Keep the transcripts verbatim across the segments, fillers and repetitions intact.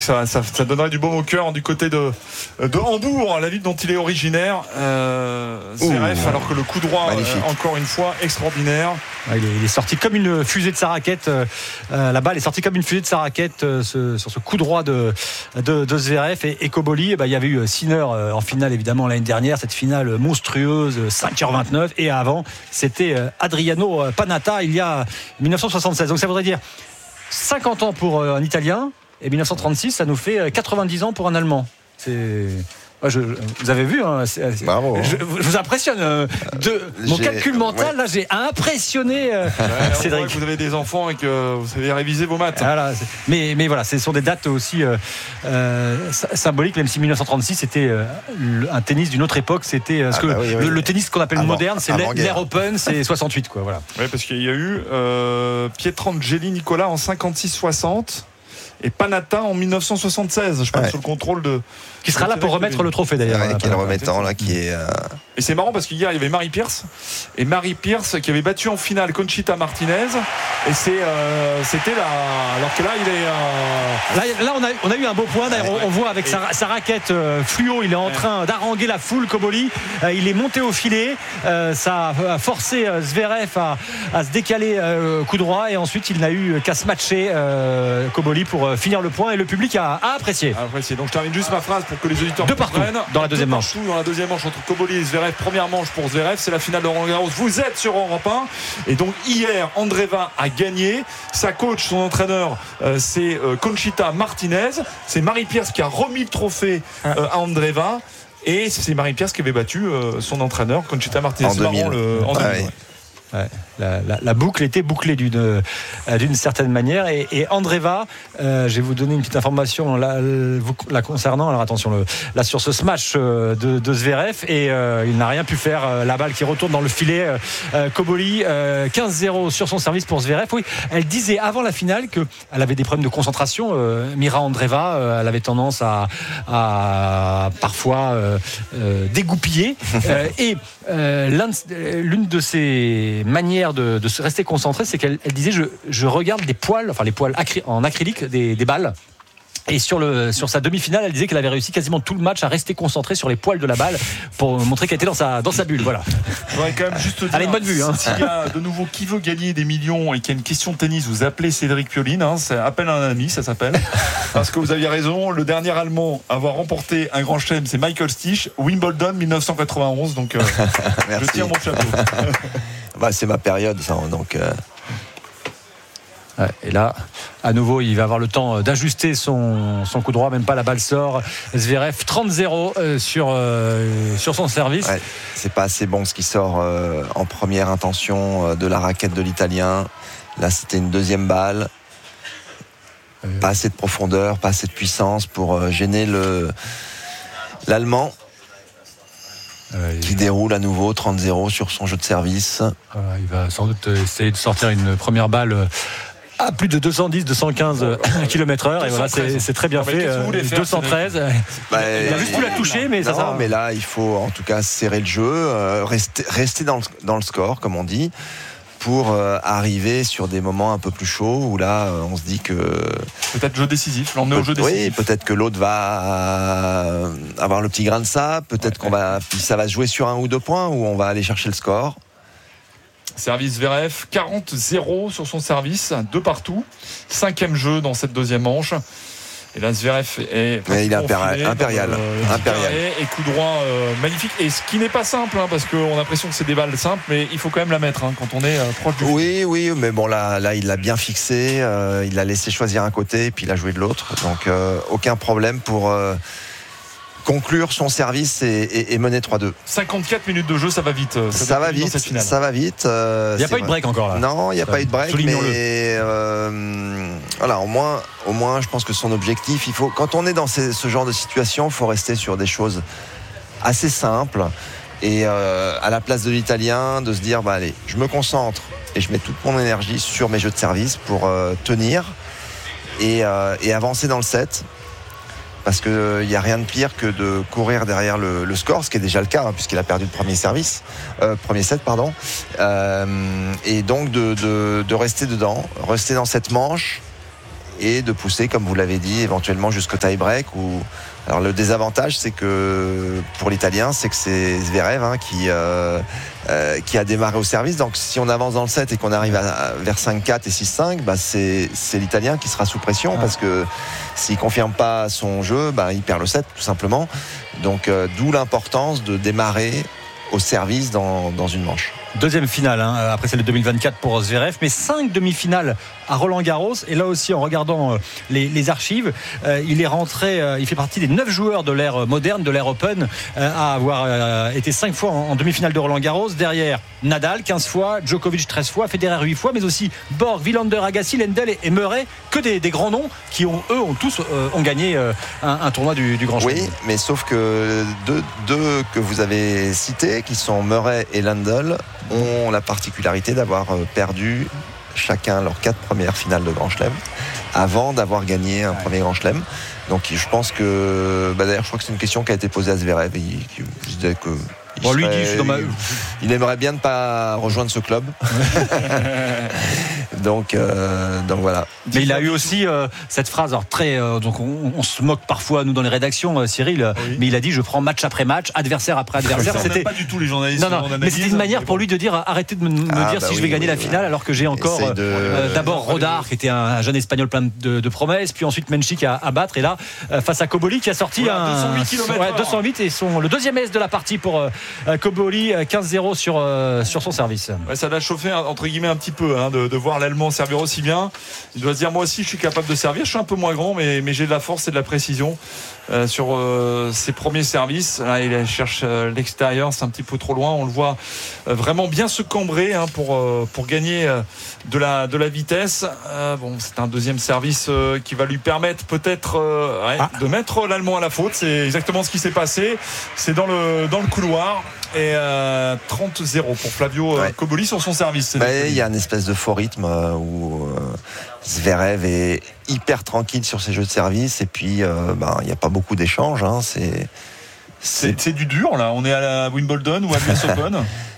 Ça, ça, ça donnerait du baume au cœur du côté de, de Hambourg, la ville dont il est originaire. Euh, Zverev, alors que le coup droit, euh, encore une fois, extraordinaire. Ouais, il, est, il est sorti comme une fusée de sa raquette. Euh, la balle est sortie comme une fusée de sa raquette euh, ce, sur ce coup droit de, de, de Zverev et, et Koboli. Eh ben, il y avait eu Sinner euh, en finale, évidemment, l'année dernière. Cette finale monstrueuse, cinq heures vingt-neuf. Et avant, c'était euh, Adriano Panatta, il y a dix-neuf cent soixante-seize. Donc ça voudrait dire cinquante ans pour euh, un Italien. Et dix-neuf cent trente-six, ça nous fait quatre-vingt-dix ans pour un Allemand. C'est... Ouais, je, vous avez vu, hein, c'est, c'est... Bravo, hein. Je, je vous impressionne. Euh, de, mon j'ai... calcul mental, ouais. Là, j'ai impressionné euh, ouais, Cédric. Que vous avez des enfants et que vous savez réviser vos maths. Voilà, mais, mais voilà, ce sont des dates aussi euh, euh, symboliques, même si dix-neuf cent trente-six, c'était euh, un tennis d'une autre époque. C'était euh, ce ah que bah oui, le, oui. le tennis qu'on appelle avant, moderne, c'est l'Air Open, c'est soixante-huit, quoi. Voilà. Oui, parce qu'il y a eu euh, Pietrangeli Nicolas en cinquante-six soixante. Et Panatta en dix-neuf cent soixante-seize, je pense, ouais. Sous le contrôle de. Qui sera là pour remettre le trophée d'ailleurs. Ouais, qui est le remettant là, qui est. Euh... Et c'est marrant parce qu'hier il y avait Mary Pierce et Mary Pierce qui avait battu en finale Conchita Martinez. Et c'est, euh, c'était là, alors que là il est. Euh... Là, là on, a, on a eu un beau point. D'ailleurs, ouais, on, on voit avec et... sa, sa raquette euh, fluo, il est en ouais. train d'haranguer la foule. Koboli, euh, il est monté au filet. Euh, ça a forcé euh, Zverev à, à se décaler euh, coup droit et ensuite il n'a eu qu'à se matcher euh, Koboli pour euh, finir le point et le public a, a apprécié. A apprécié. Donc je termine juste ma phrase pour que les auditeurs de partout dans la deuxième de manche. Partout dans la deuxième manche entre Koboli et Zverev. Première manche pour Zverev, c'est la finale de Roland Garros. Vous êtes sur Europe un et donc hier Andreeva a gagné. Sa coach, son entraîneur, euh, c'est euh, Conchita Martinez. C'est Mary Pierce qui a remis le trophée euh, à Andreeva et c'est Mary Pierce qui avait battu euh, son entraîneur Conchita Martinez en deux mille. Le, en ah deux mille. Ouais. Ouais, la, la, la boucle était bouclée d'une, euh, d'une certaine manière et, et Andreeva, euh, je vais vous donner une petite information là, vous, la concernant. Alors attention, le, là sur ce smash euh, de, de Zverev et euh, il n'a rien pu faire. Euh, la balle qui retourne dans le filet. Euh, Koboli, euh, quinze zéro sur son service pour Zverev. Oui, elle disait avant la finale que elle avait des problèmes de concentration. Euh, Mira Andreeva, euh, elle avait tendance à, à parfois euh, euh, dégoupiller euh, et euh, l'un, l'une de ses manière de, de rester concentrée, c'est qu'elle elle disait je, je regarde les poils, enfin les poils acry- en acrylique des, des balles. Et sur, le, sur sa demi-finale, elle disait qu'elle avait réussi quasiment tout le match à rester concentrée sur les poils de la balle pour montrer qu'elle était dans sa, dans sa bulle. Voilà. Je voudrais quand même juste dire, elle a une bonne vue. Hein. S'il y a de nouveau qui veut gagner des millions et qu'il y a une question de tennis, vous appelez Cédric Pioline. Hein, c'est appel à un ami, ça s'appelle. Parce que vous aviez raison, le dernier Allemand à avoir remporté un grand chelem, c'est Michael Stich, Wimbledon dix-neuf cent quatre-vingt-onze. Donc, euh, je tire mon chapeau. Bah, c'est ma période, ça. Donc. Euh... Ouais, et là, à nouveau, il va avoir le temps d'ajuster son, son coup droit. Même pas la balle sort. Zverev trente zéro euh, sur, euh, sur son service. Ouais, c'est pas assez bon ce qui sort euh, en première intention euh, de la raquette de l'Italien. Là, c'était une deuxième balle. Euh... Pas assez de profondeur, pas assez de puissance pour euh, gêner le, l'Allemand. Euh, qui déroule à nouveau trente zéro sur son jeu de service. Euh, il va sans doute essayer de sortir une première balle à plus de deux cent dix, deux cent quinze kilomètres heure et voilà, c'est, c'est très bien fait. deux cent treize. Bah, il a juste pu la toucher, mais ça, non, ça. Mais là, il faut en tout cas serrer le jeu, euh, rester, rester dans le, dans le score, comme on dit, pour euh, arriver sur des moments un peu plus chauds où là, euh, on se dit que peut-être jeu décisif. L'emmener au jeu décisif. Oui, peut-être que l'autre va euh, avoir le petit grain de sable. Peut-être ouais, qu'on va, puis ça va se jouer sur un ou deux points où on va aller chercher le score. Service Zverev, quarante zéro sur son service, deux partout. Cinquième jeu dans cette deuxième manche. Et là, Zverev est mais il est impérial, impérial, le, impérial. Et coup droit euh, magnifique. Et ce qui n'est pas simple, hein, parce qu'on a l'impression que c'est des balles simples, mais il faut quand même la mettre hein, quand on est euh, proche du. Oui, oui, mais bon là, là, il l'a bien fixé. Euh, il l'a laissé choisir un côté, et puis il a joué de l'autre. Donc euh, aucun problème pour. Euh, conclure son service et, et, et mener trois deux. cinquante-quatre minutes de jeu, ça va vite. Ça, ça va vite, ça va vite. Euh, il n'y a pas eu de break encore là. Non, il n'y a ça, pas eu de break, mais euh, voilà, au moins, au moins, je pense que son objectif, il faut, quand on est dans ces, ce genre de situation, il faut rester sur des choses assez simples et euh, à la place de l'Italien, de se dire, bah allez, je me concentre et je mets toute mon énergie sur mes jeux de service pour euh, tenir et, euh, et avancer dans le set. Parce qu'il n'y a rien de pire que de courir derrière le, le score, ce qui est déjà le cas, hein, puisqu'il a perdu le premier service, euh, premier set, pardon. Euh, et donc de, de, de rester dedans, rester dans cette manche et de pousser, comme vous l'avez dit, éventuellement jusqu'au tie-break. Où... Alors le désavantage, c'est que pour l'Italien, c'est que c'est Zverev hein, qui, euh, euh, qui a démarré au service. Donc si on avance dans le set et qu'on arrive à, à, vers cinq quatre et six cinq, bah, c'est, c'est l'Italien qui sera sous pression, parce que s'il ne confirme pas son jeu, bah, il perd le set tout simplement. Donc euh, d'où l'importance de démarrer au service dans, dans une manche. Deuxième finale, hein, après celle de deux mille vingt-quatre pour Zverev, mais cinq demi-finales à Roland-Garros. Et là aussi, en regardant euh, les, les archives, euh, il est rentré, euh, il fait partie des neuf joueurs de l'ère moderne, de l'ère Open, euh, à avoir euh, été cinq fois en, en demi-finale de Roland-Garros. Derrière, Nadal quinze fois, Djokovic treize fois, Federer huit fois, mais aussi Borg, Wilander, Agassi, Lendl et, et Murray, que des, des grands noms qui ont, eux, ont tous euh, ont gagné euh, un, un tournoi du, du Grand Chelem. Oui, mais sauf que deux, deux que vous avez cités, qui sont Murray et Lendl, ont la particularité d'avoir perdu chacun leurs quatre premières finales de Grand Chelem avant d'avoir gagné un premier Grand Chelem. Donc je pense que, bah d'ailleurs je crois que c'est une question qui a été posée à Zverev. Il, il disait que il, bon, lui, serait, dit, je suis dans ma... il, il aimerait bien ne pas rejoindre ce club. donc, euh, donc voilà. Mais il a eu aussi euh, cette phrase, alors très, euh, donc on, on se moque parfois nous dans les rédactions, euh, Cyril, oui. mais il a dit je prends match après match, adversaire après adversaire. C'était pas du tout les journalistes. Non, non, mais c'était une manière pour lui de dire arrêtez de me, me ah, dire bah si oui, je vais gagner oui, la oui. finale, alors que j'ai encore de... euh, d'abord Rodar qui était un, un jeune espagnol plein de, de promesses, puis ensuite Menchik à, à battre, et là euh, face à Koboli qui a sorti voilà, un deux cent huit kilomètres ouais, deux cent huit et son, le deuxième ace de la partie pour euh, Koboli, quinze zéro sur, euh, sur son service. Ouais, ça l'a chauffé entre guillemets un petit peu hein, de, de voir l'Allemand servir aussi bien. Il doit se dire moi aussi je suis capable de servir, je suis un peu moins grand mais, mais j'ai de la force et de la précision euh, sur euh, ses premiers services. Là il cherche euh, l'extérieur, c'est un petit peu trop loin, on le voit euh, vraiment bien se cambrer hein, pour, euh, pour gagner euh, de, la, de la vitesse. Euh, bon, c'est un deuxième service euh, qui va lui permettre peut-être euh, ouais, ah. de mettre l'Allemand à la faute. C'est exactement ce qui s'est passé, c'est dans le, dans le couloir. Et euh, trente zéro pour Flavio euh, ouais. Koboli sur son service. Bah, il y a une espèce de faux rythme euh, où euh, Zverev est hyper tranquille sur ses jeux de service et puis euh, bah, il n'y a pas beaucoup d'échanges. Hein, c'est, c'est... C'est, c'est du dur là. On est à la Wimbledon ou à l'U S Open.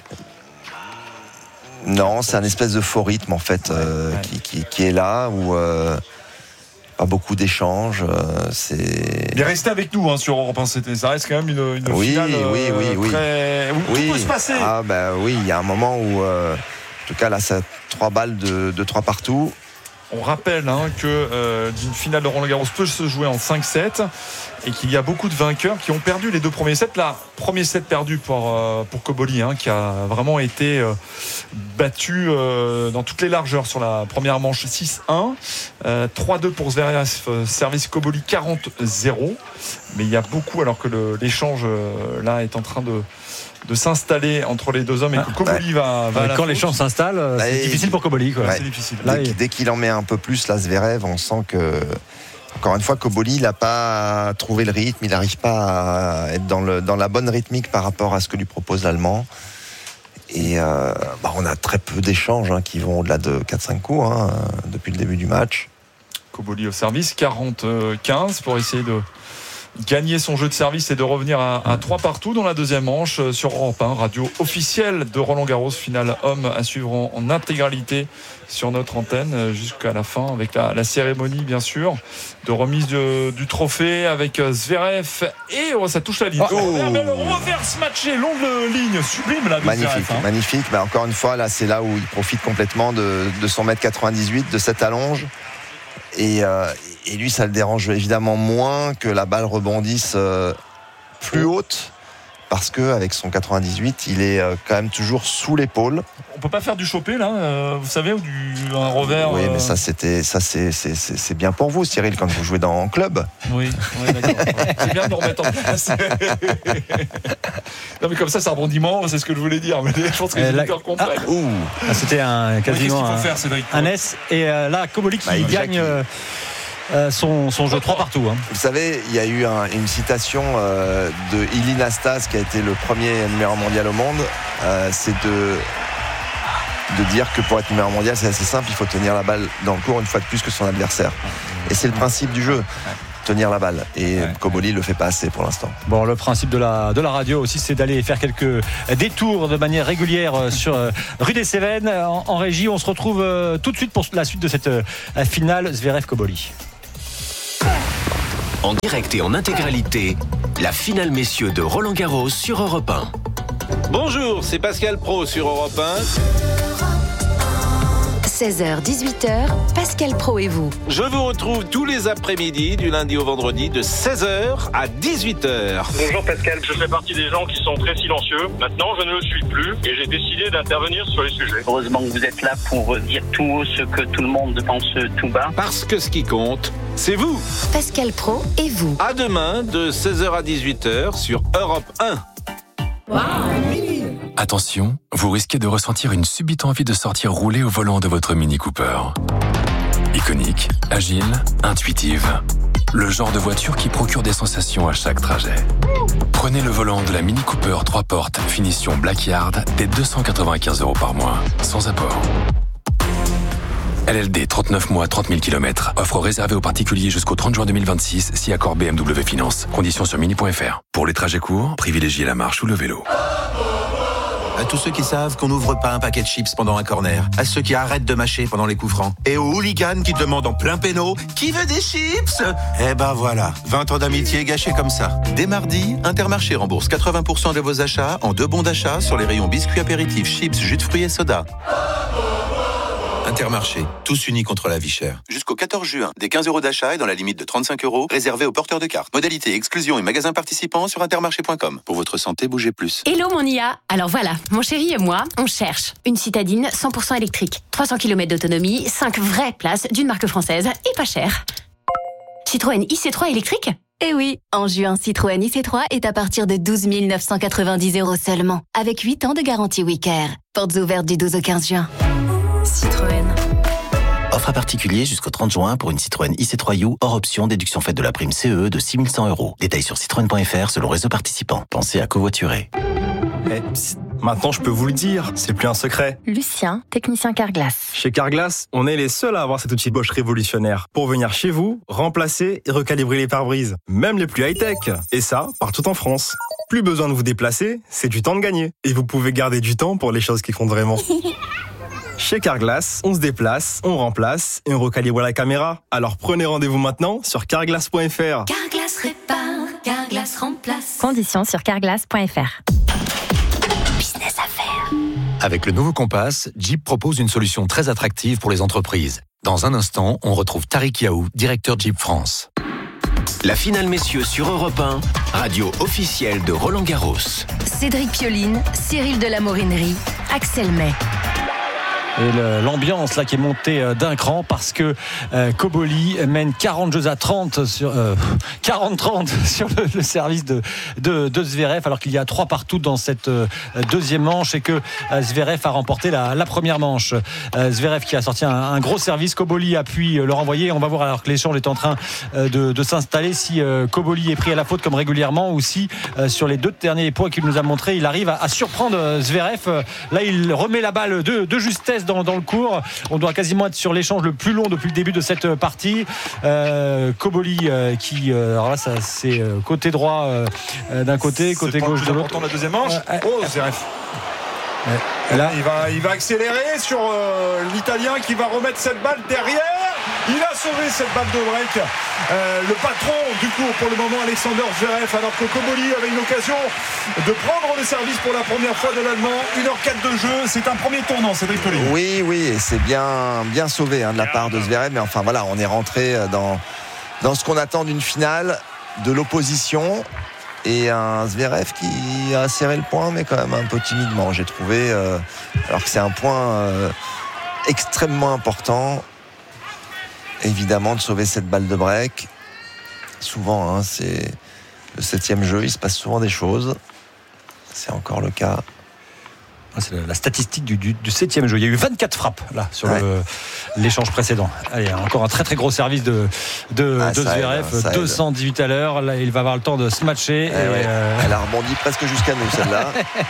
Non, c'est un espèce de faux rythme en fait euh, ouais. qui, qui, qui est là où. Euh, Pas beaucoup d'échanges. Euh, c'est... Il est resté avec nous hein, sur Europe un. Ça reste quand même une, une oui, finale oui, oui, euh, oui. très... où oui. tout peut se passer. Ah bah oui, il y a un moment où, euh, en tout cas là, ça trois balles de, de trois partout. On rappelle hein, que euh, une finale de Roland-Garros peut se jouer en cinq sept et qu'il y a beaucoup de vainqueurs qui ont perdu les deux premiers sets. Là, premier set perdu pour, euh, pour Koboli hein, qui a vraiment été euh, battu euh, dans toutes les largeurs sur la première manche six un. Euh, trois deux pour Zverev, euh, service Koboli quarante zéro. Mais il y a beaucoup, alors que le, l'échange euh, là est en train de de s'installer entre les deux hommes et que Koboli ouais. va, va quand les chances s'installent c'est bah, difficile pour Koboli quoi. Ouais. C'est difficile. Là, dès, il... dès qu'il en met un peu plus là Zverev, on sent que encore une fois Koboli il n'a pas trouvé le rythme, il n'arrive pas à être dans, le, dans la bonne rythmique par rapport à ce que lui propose l'Allemand et euh, bah, on a très peu d'échanges hein, qui vont au-delà de quatre cinq coups hein, depuis le début du match. Koboli au service quarante quinze pour essayer de gagner son jeu de service et de revenir à, à trois partout dans la deuxième manche sur Europe un, radio officielle de Roland-Garros, finale homme à suivre en, en intégralité sur notre antenne jusqu'à la fin avec la, la cérémonie bien sûr de remise de, du trophée avec Zverev et oh, ça touche la ligne. Oh, oh. Mais le reverse matché, longue ligne sublime là de magnifique, Zverev, hein. magnifique. Bah, encore une fois là c'est là où il profite complètement de, de son mètre quatre-vingt-dix-huit, de cette allonge. Et, euh, et lui, ça le dérange évidemment moins que la balle rebondisse euh, plus haute, parce qu'avec son quatre-vingt-dix-huit, il est euh, quand même toujours sous l'épaule. On peut pas faire du chopé là, euh, vous savez, ou du un revers. Oui, euh... mais ça c'était, ça c'est, c'est, c'est, c'est bien pour vous, Cyril, quand vous jouez dans un club. Oui, oui d'accord. C'est bien de nous remettre en place. Non mais comme ça, ça rebondit moins, c'est ce que je voulais dire. Mais je pense que les auditeurs la... comprennent. Ah, ouh. Ah, c'était un quasiment oui, un, faire, Cédric, un S et euh, là Koboli qui bah, gagne. Euh, Euh, son, son jeu trois partout hein. Vous savez, il y a eu un, une citation euh, de Ilie Nastase qui a été le premier numéro mondial au monde, euh, c'est de de dire que pour être numéro mondial c'est assez simple, il faut tenir la balle dans le court une fois de plus que son adversaire et c'est le principe du jeu. tenir la balle. Et ouais. Cobolli le fait pas assez pour l'instant. Bon, le principe de la, de la radio aussi, c'est d'aller faire quelques détours de manière régulière sur rue des Cévennes. En, en régie, on se retrouve tout de suite pour la suite de cette finale Zverev-Cobolli. En direct et en intégralité, la finale messieurs de Roland-Garros sur Europe un. Bonjour, c'est Pascal Pro sur Europe un. seize heures dix-huit heures, Pascal Pro et vous. Je vous retrouve tous les après-midi du lundi au vendredi de seize heures à dix-huit heures. Bonjour Pascal, je fais partie des gens qui sont très silencieux. Maintenant, je ne le suis plus et j'ai décidé d'intervenir sur les sujets. Heureusement que vous êtes là pour dire tout haut ce que tout le monde pense tout bas. Parce que ce qui compte, c'est vous. Pascal Pro et vous. À demain de seize heures à dix-huit heures sur Europe un. Wow. Attention, vous risquez de ressentir une subite envie de sortir rouler au volant de votre Mini Cooper. Iconique, agile, intuitive. Le genre de voiture qui procure des sensations à chaque trajet. Prenez le volant de la Mini Cooper trois portes, finition Blackyard, dès deux cent quatre-vingt-quinze euros par mois, sans apport. L L D, trente-neuf mois, trente mille kilomètres. Offre réservée aux particuliers jusqu'au trente juin deux mille vingt-six, si accord B M W Finance. Conditions sur mini point f r. Pour les trajets courts, privilégiez la marche ou le vélo. À tous ceux qui savent qu'on n'ouvre pas un paquet de chips pendant un corner. À ceux qui arrêtent de mâcher pendant les coups francs. Et aux hooligans qui demandent en plein péno « Qui veut des chips ?» Eh ben voilà, vingt ans d'amitié gâchés comme ça. Dès mardi, Intermarché rembourse quatre-vingts pour cent de vos achats en deux bons d'achat sur les rayons biscuits apéritifs, chips, jus de fruits et soda. Intermarché, tous unis contre la vie chère. Jusqu'au quatorze juin, des quinze euros d'achat et dans la limite de trente-cinq euros, réservés aux porteurs de cartes. Modalité, exclusion et magasins participants sur intermarché point com. Pour votre santé, bougez plus. Hello mon I A. Alors voilà, mon chéri et moi, on cherche une citadine cent pour cent électrique. trois cents kilomètres d'autonomie, cinq vraies places d'une marque française et pas cher. Citroën I C trois électrique ? Eh oui, en juin, Citroën I C trois est à partir de douze mille neuf cent quatre-vingt-dix euros seulement, avec huit ans de garantie Wicker. Portes ouvertes du douze au quinze juin. Citroën. Offre à particulier jusqu'au trente juin pour une Citroën I C trois U hors option déduction faite de la prime C E de six mille cent euros. Détails sur citroën point f r selon réseau participant. Pensez à covoiturer. Eh, psst, maintenant je peux vous le dire, c'est plus un secret. Lucien, technicien Carglass. Chez Carglass, on est les seuls à avoir cet outil Bosch révolutionnaire pour venir chez vous, remplacer et recalibrer les pare-brises, même les plus high-tech. Et ça, partout en France. Plus besoin de vous déplacer, c'est du temps de gagner. Et vous pouvez garder du temps pour les choses qui comptent vraiment. Chez Carglass, on se déplace, on remplace et on recalibre la caméra. Alors prenez rendez-vous maintenant sur carglass point f r. Carglass répare, Carglass remplace. Conditions sur carglass point f r. Business à faire. Avec le nouveau Compass, Jeep propose une solution très attractive pour les entreprises. Dans un instant, on retrouve Tariq Yaou, directeur Jeep France. La finale messieurs sur Europe un, radio officielle de Roland-Garros. Cédric Pioline, Cyril de la Morinerie, Axel May. Et le, l'ambiance là qui est montée d'un cran parce que euh, Cobolli mène quarante jeux à trente sur euh, quarante trente sur le, le service de, de, de Zverev, alors qu'il y a trois partout dans cette euh, deuxième manche et que euh, Zverev a remporté la, la première manche. Euh, Zverev qui a sorti un, un gros service, Cobolli a pu le renvoyer. On va voir alors que l'échange est en train euh, de, de s'installer, si euh, Cobolli est pris à la faute comme régulièrement ou si euh, sur les deux derniers points qu'il nous a montré, il arrive à, à surprendre Zverev. Là il remet la balle de, de justesse Dans, dans le cours. On doit quasiment être sur l'échange le plus long depuis le début de cette partie. Euh, Cobolli euh, qui euh, alors là ça, c'est euh, côté droit euh, d'un côté, côté c'est gauche de l'autre. La deuxième manche. Euh, oh Zverev. Et là il va, il va accélérer sur euh, l'Italien qui va remettre cette balle derrière. Il a sauvé cette balle de break. Euh, le patron du coup pour le moment Alexander Zverev, alors que Cobolli avait une occasion de prendre le service pour la première fois de l'Allemand. une heure quatre de jeu, c'est un premier tournant, Cédric Pelé. Oui, oui, et c'est bien, bien sauvé hein, de la part de Zverev, mais enfin voilà, on est rentré dans, dans ce qu'on attend d'une finale, de l'opposition. Et un Zverev qui a serré le point, mais quand même un peu timidement, j'ai trouvé. Euh, alors que c'est un point euh, extrêmement important, évidemment, de sauver cette balle de break. Souvent, hein, c'est le septième jeu, il se passe souvent des choses. C'est encore le cas. C'est la statistique du, du, du septième jeu. Il y a eu vingt-quatre frappes là sur ouais. le, l'échange précédent. Allez, encore un très très gros service de, de, ah, de Zverev, aide, deux cent dix-huit à l'heure. Là, il va avoir le temps de se matcher. Eh et ouais. euh... Elle a rebondi presque jusqu'à nous celle-là.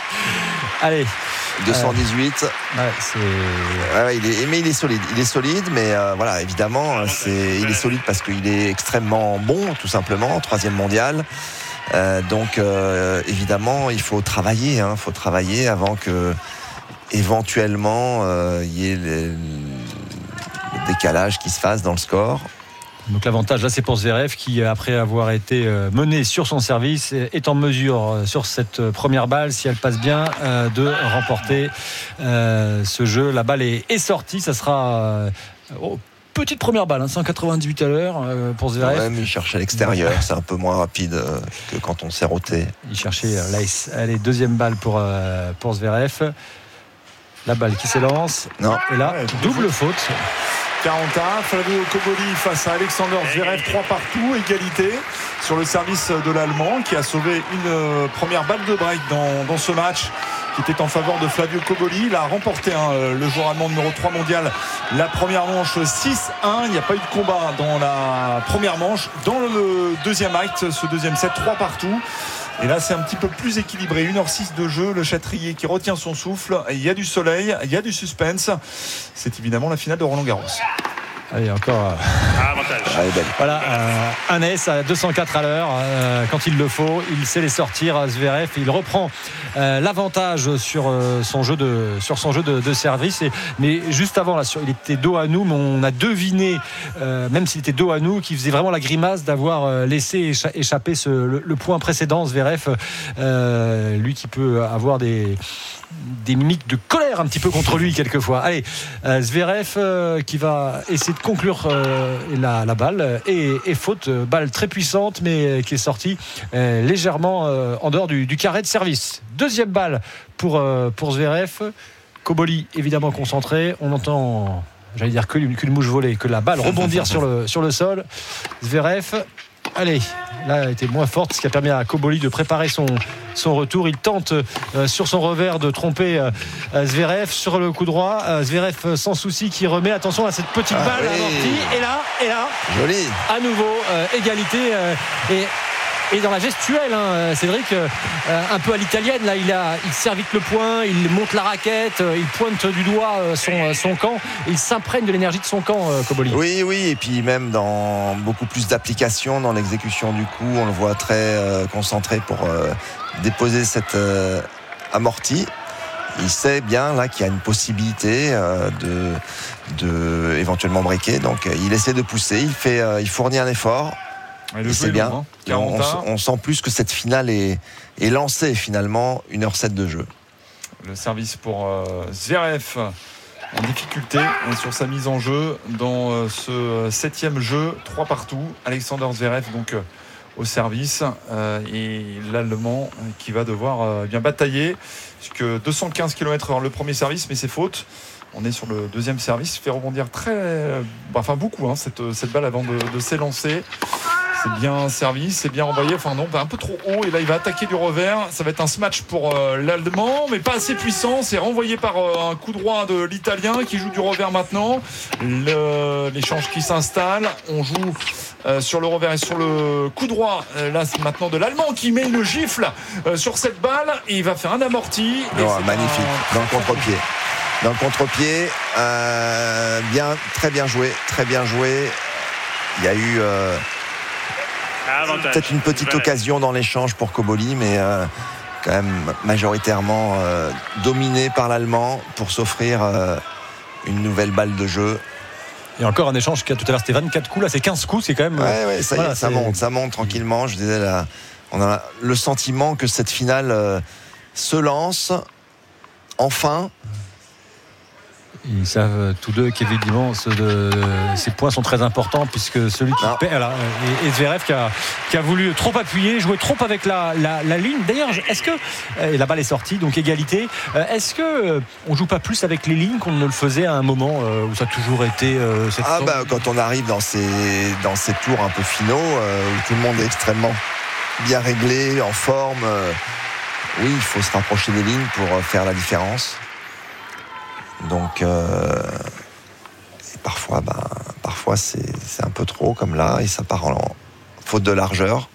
Allez. deux cent dix-huit. Euh, ouais, c'est... Ouais, ouais, il est, mais il est solide. Il est solide, mais euh, voilà, évidemment, c'est, il est solide parce qu'il est extrêmement bon, tout simplement, troisième mondial. Euh, donc euh, évidemment il faut travailler, hein, faut travailler avant que éventuellement euh, il y ait le, le décalage qui se fasse dans le score. Donc l'avantage là c'est pour Zverev qui après avoir été mené sur son service est en mesure sur cette première balle, si elle passe bien, de remporter ce jeu. La balle est, est sortie, ça sera oh, petite première balle, hein, cent quatre-vingt-dix-huit à l'heure euh, pour Zverev. Ouais, mais il cherche à l'extérieur, c'est un peu moins rapide euh, que quand on s'est roté. Il cherchait euh, l'ace. Allez, deuxième balle pour, euh, pour Zverev. La balle qui s'élance. Non. Et là, ouais, double faute. quarante à un, Flavio Cobolli face à Alexander Zverev, trois partout, égalité sur le service de l'Allemand qui a sauvé une euh, première balle de break dans, dans ce match qui était en faveur de Flavio Cobolli. Il a remporté hein, le joueur allemand numéro trois mondial la première manche six un. Il n'y a pas eu de combat dans la première manche. Dans le deuxième acte, ce deuxième set, trois partout. Et là, c'est un petit peu plus équilibré. une heure six de jeu. Le Châtrier qui retient son souffle. Il y a du soleil, il y a du suspense. C'est évidemment la finale de Roland-Garros. Allez, encore. Ah, avantage. Voilà, euh, un S à deux cent quatre à l'heure. Euh, quand il le faut, il sait les sortir à Zverev. Il reprend euh, l'avantage sur, euh, son jeu de, sur son jeu de, de service. Et, mais juste avant, là, sur, il était dos à nous, mais on a deviné, euh, même s'il était dos à nous, qu'il faisait vraiment la grimace d'avoir euh, laissé écha- échapper ce, le, le point précédent. Zverev, euh, lui qui peut avoir des. des mimiques de colère un petit peu contre lui quelquefois. Allez, euh, Zverev euh, qui va essayer de conclure euh, la, la balle et, et faute, euh, balle très puissante mais euh, qui est sortie euh, légèrement euh, en dehors du, du carré de service. Deuxième balle pour, euh, pour Zverev. Cobolli évidemment concentré. On entend, j'allais dire qu'une, qu'une mouche volée, que la balle rebondir sur le, sur le sol. Zverev. Allez, là elle était moins forte, ce qui a permis à Cobolli de préparer son, son retour. Il tente euh, sur son revers de tromper euh, Zverev sur le coup droit. Euh, Zverev sans souci qui remet. Attention à cette petite ah balle oui. amortie. Et là, et là, joli. À nouveau euh, égalité euh, et Et dans la gestuelle, hein, Cédric, euh, un peu à l'italienne, là, il, a, il sert vite le point, il monte la raquette, il pointe du doigt son, son camp, il s'imprègne de l'énergie de son camp, euh, Cobolli. Oui, oui, et puis même dans beaucoup plus d'application dans l'exécution du coup, on le voit très euh, concentré pour euh, déposer cette euh, amortie. Il sait bien là qu'il y a une possibilité euh, de, de éventuellement breaker, donc il essaie de pousser, il fait, euh, il fournit un effort. Et c'est bien. Long, hein. on, on sent plus que cette finale est, est lancée finalement, une heure sept de jeu. Le service pour euh, Zverev en difficulté sur sa mise en jeu dans euh, ce septième jeu, trois partout. Alexander Zverev donc euh, au service euh, et l'Allemand euh, qui va devoir euh, bien batailler puisque deux cent quinze kilomètres heure le premier service, mais c'est faute. On est sur le deuxième service, il fait rebondir très, euh, enfin beaucoup hein, cette, cette balle avant de, de s'élancer. C'est bien servi, c'est bien envoyé, enfin non, un peu trop haut et là il va attaquer du revers. Ça va être un smash pour euh, l'Allemand, mais pas assez puissant. C'est renvoyé par euh, un coup droit de l'Italien qui joue du revers maintenant. Le, l'échange qui s'installe, on joue euh, sur le revers et sur le coup droit. Euh, là c'est maintenant de l'Allemand qui met une gifle euh, sur cette balle et il va faire un amorti. Oh, magnifique, un... dans le contre-pied. Dans le contre-pied, euh, bien, très bien joué, très bien joué. Il y a eu euh, Avantage. peut-être une petite voilà. occasion dans l'échange pour Cobolli, mais euh, quand même majoritairement euh, dominé par l'Allemand pour s'offrir euh, une nouvelle balle de jeu. Et encore un échange qui a tout à l'heure c'était vingt-quatre coups, là c'est quinze coups, c'est quand même. Ouais, ouais, ça, voilà, y est, ça monte, ça monte tranquillement. Je disais là, on a le sentiment que cette finale euh, se lance enfin. Ils savent tous deux qu'évidemment ce de, ces points sont très importants puisque celui qui perd voilà, et, et Zverev qui a, qui a voulu trop appuyer, jouer trop avec la, la, la ligne. D'ailleurs, est-ce que et la balle est sortie, donc égalité. Est-ce que on joue pas plus avec les lignes qu'on ne le faisait à un moment où ça a toujours été cette ah bah quand on arrive dans ces dans ces tours un peu finaux où tout le monde est extrêmement bien réglé, en forme. oui, il faut se rapprocher des lignes pour faire la différence. Donc, euh, et parfois, ben, parfois c'est, c'est un peu trop comme là, et ça part en, en faute de largeur.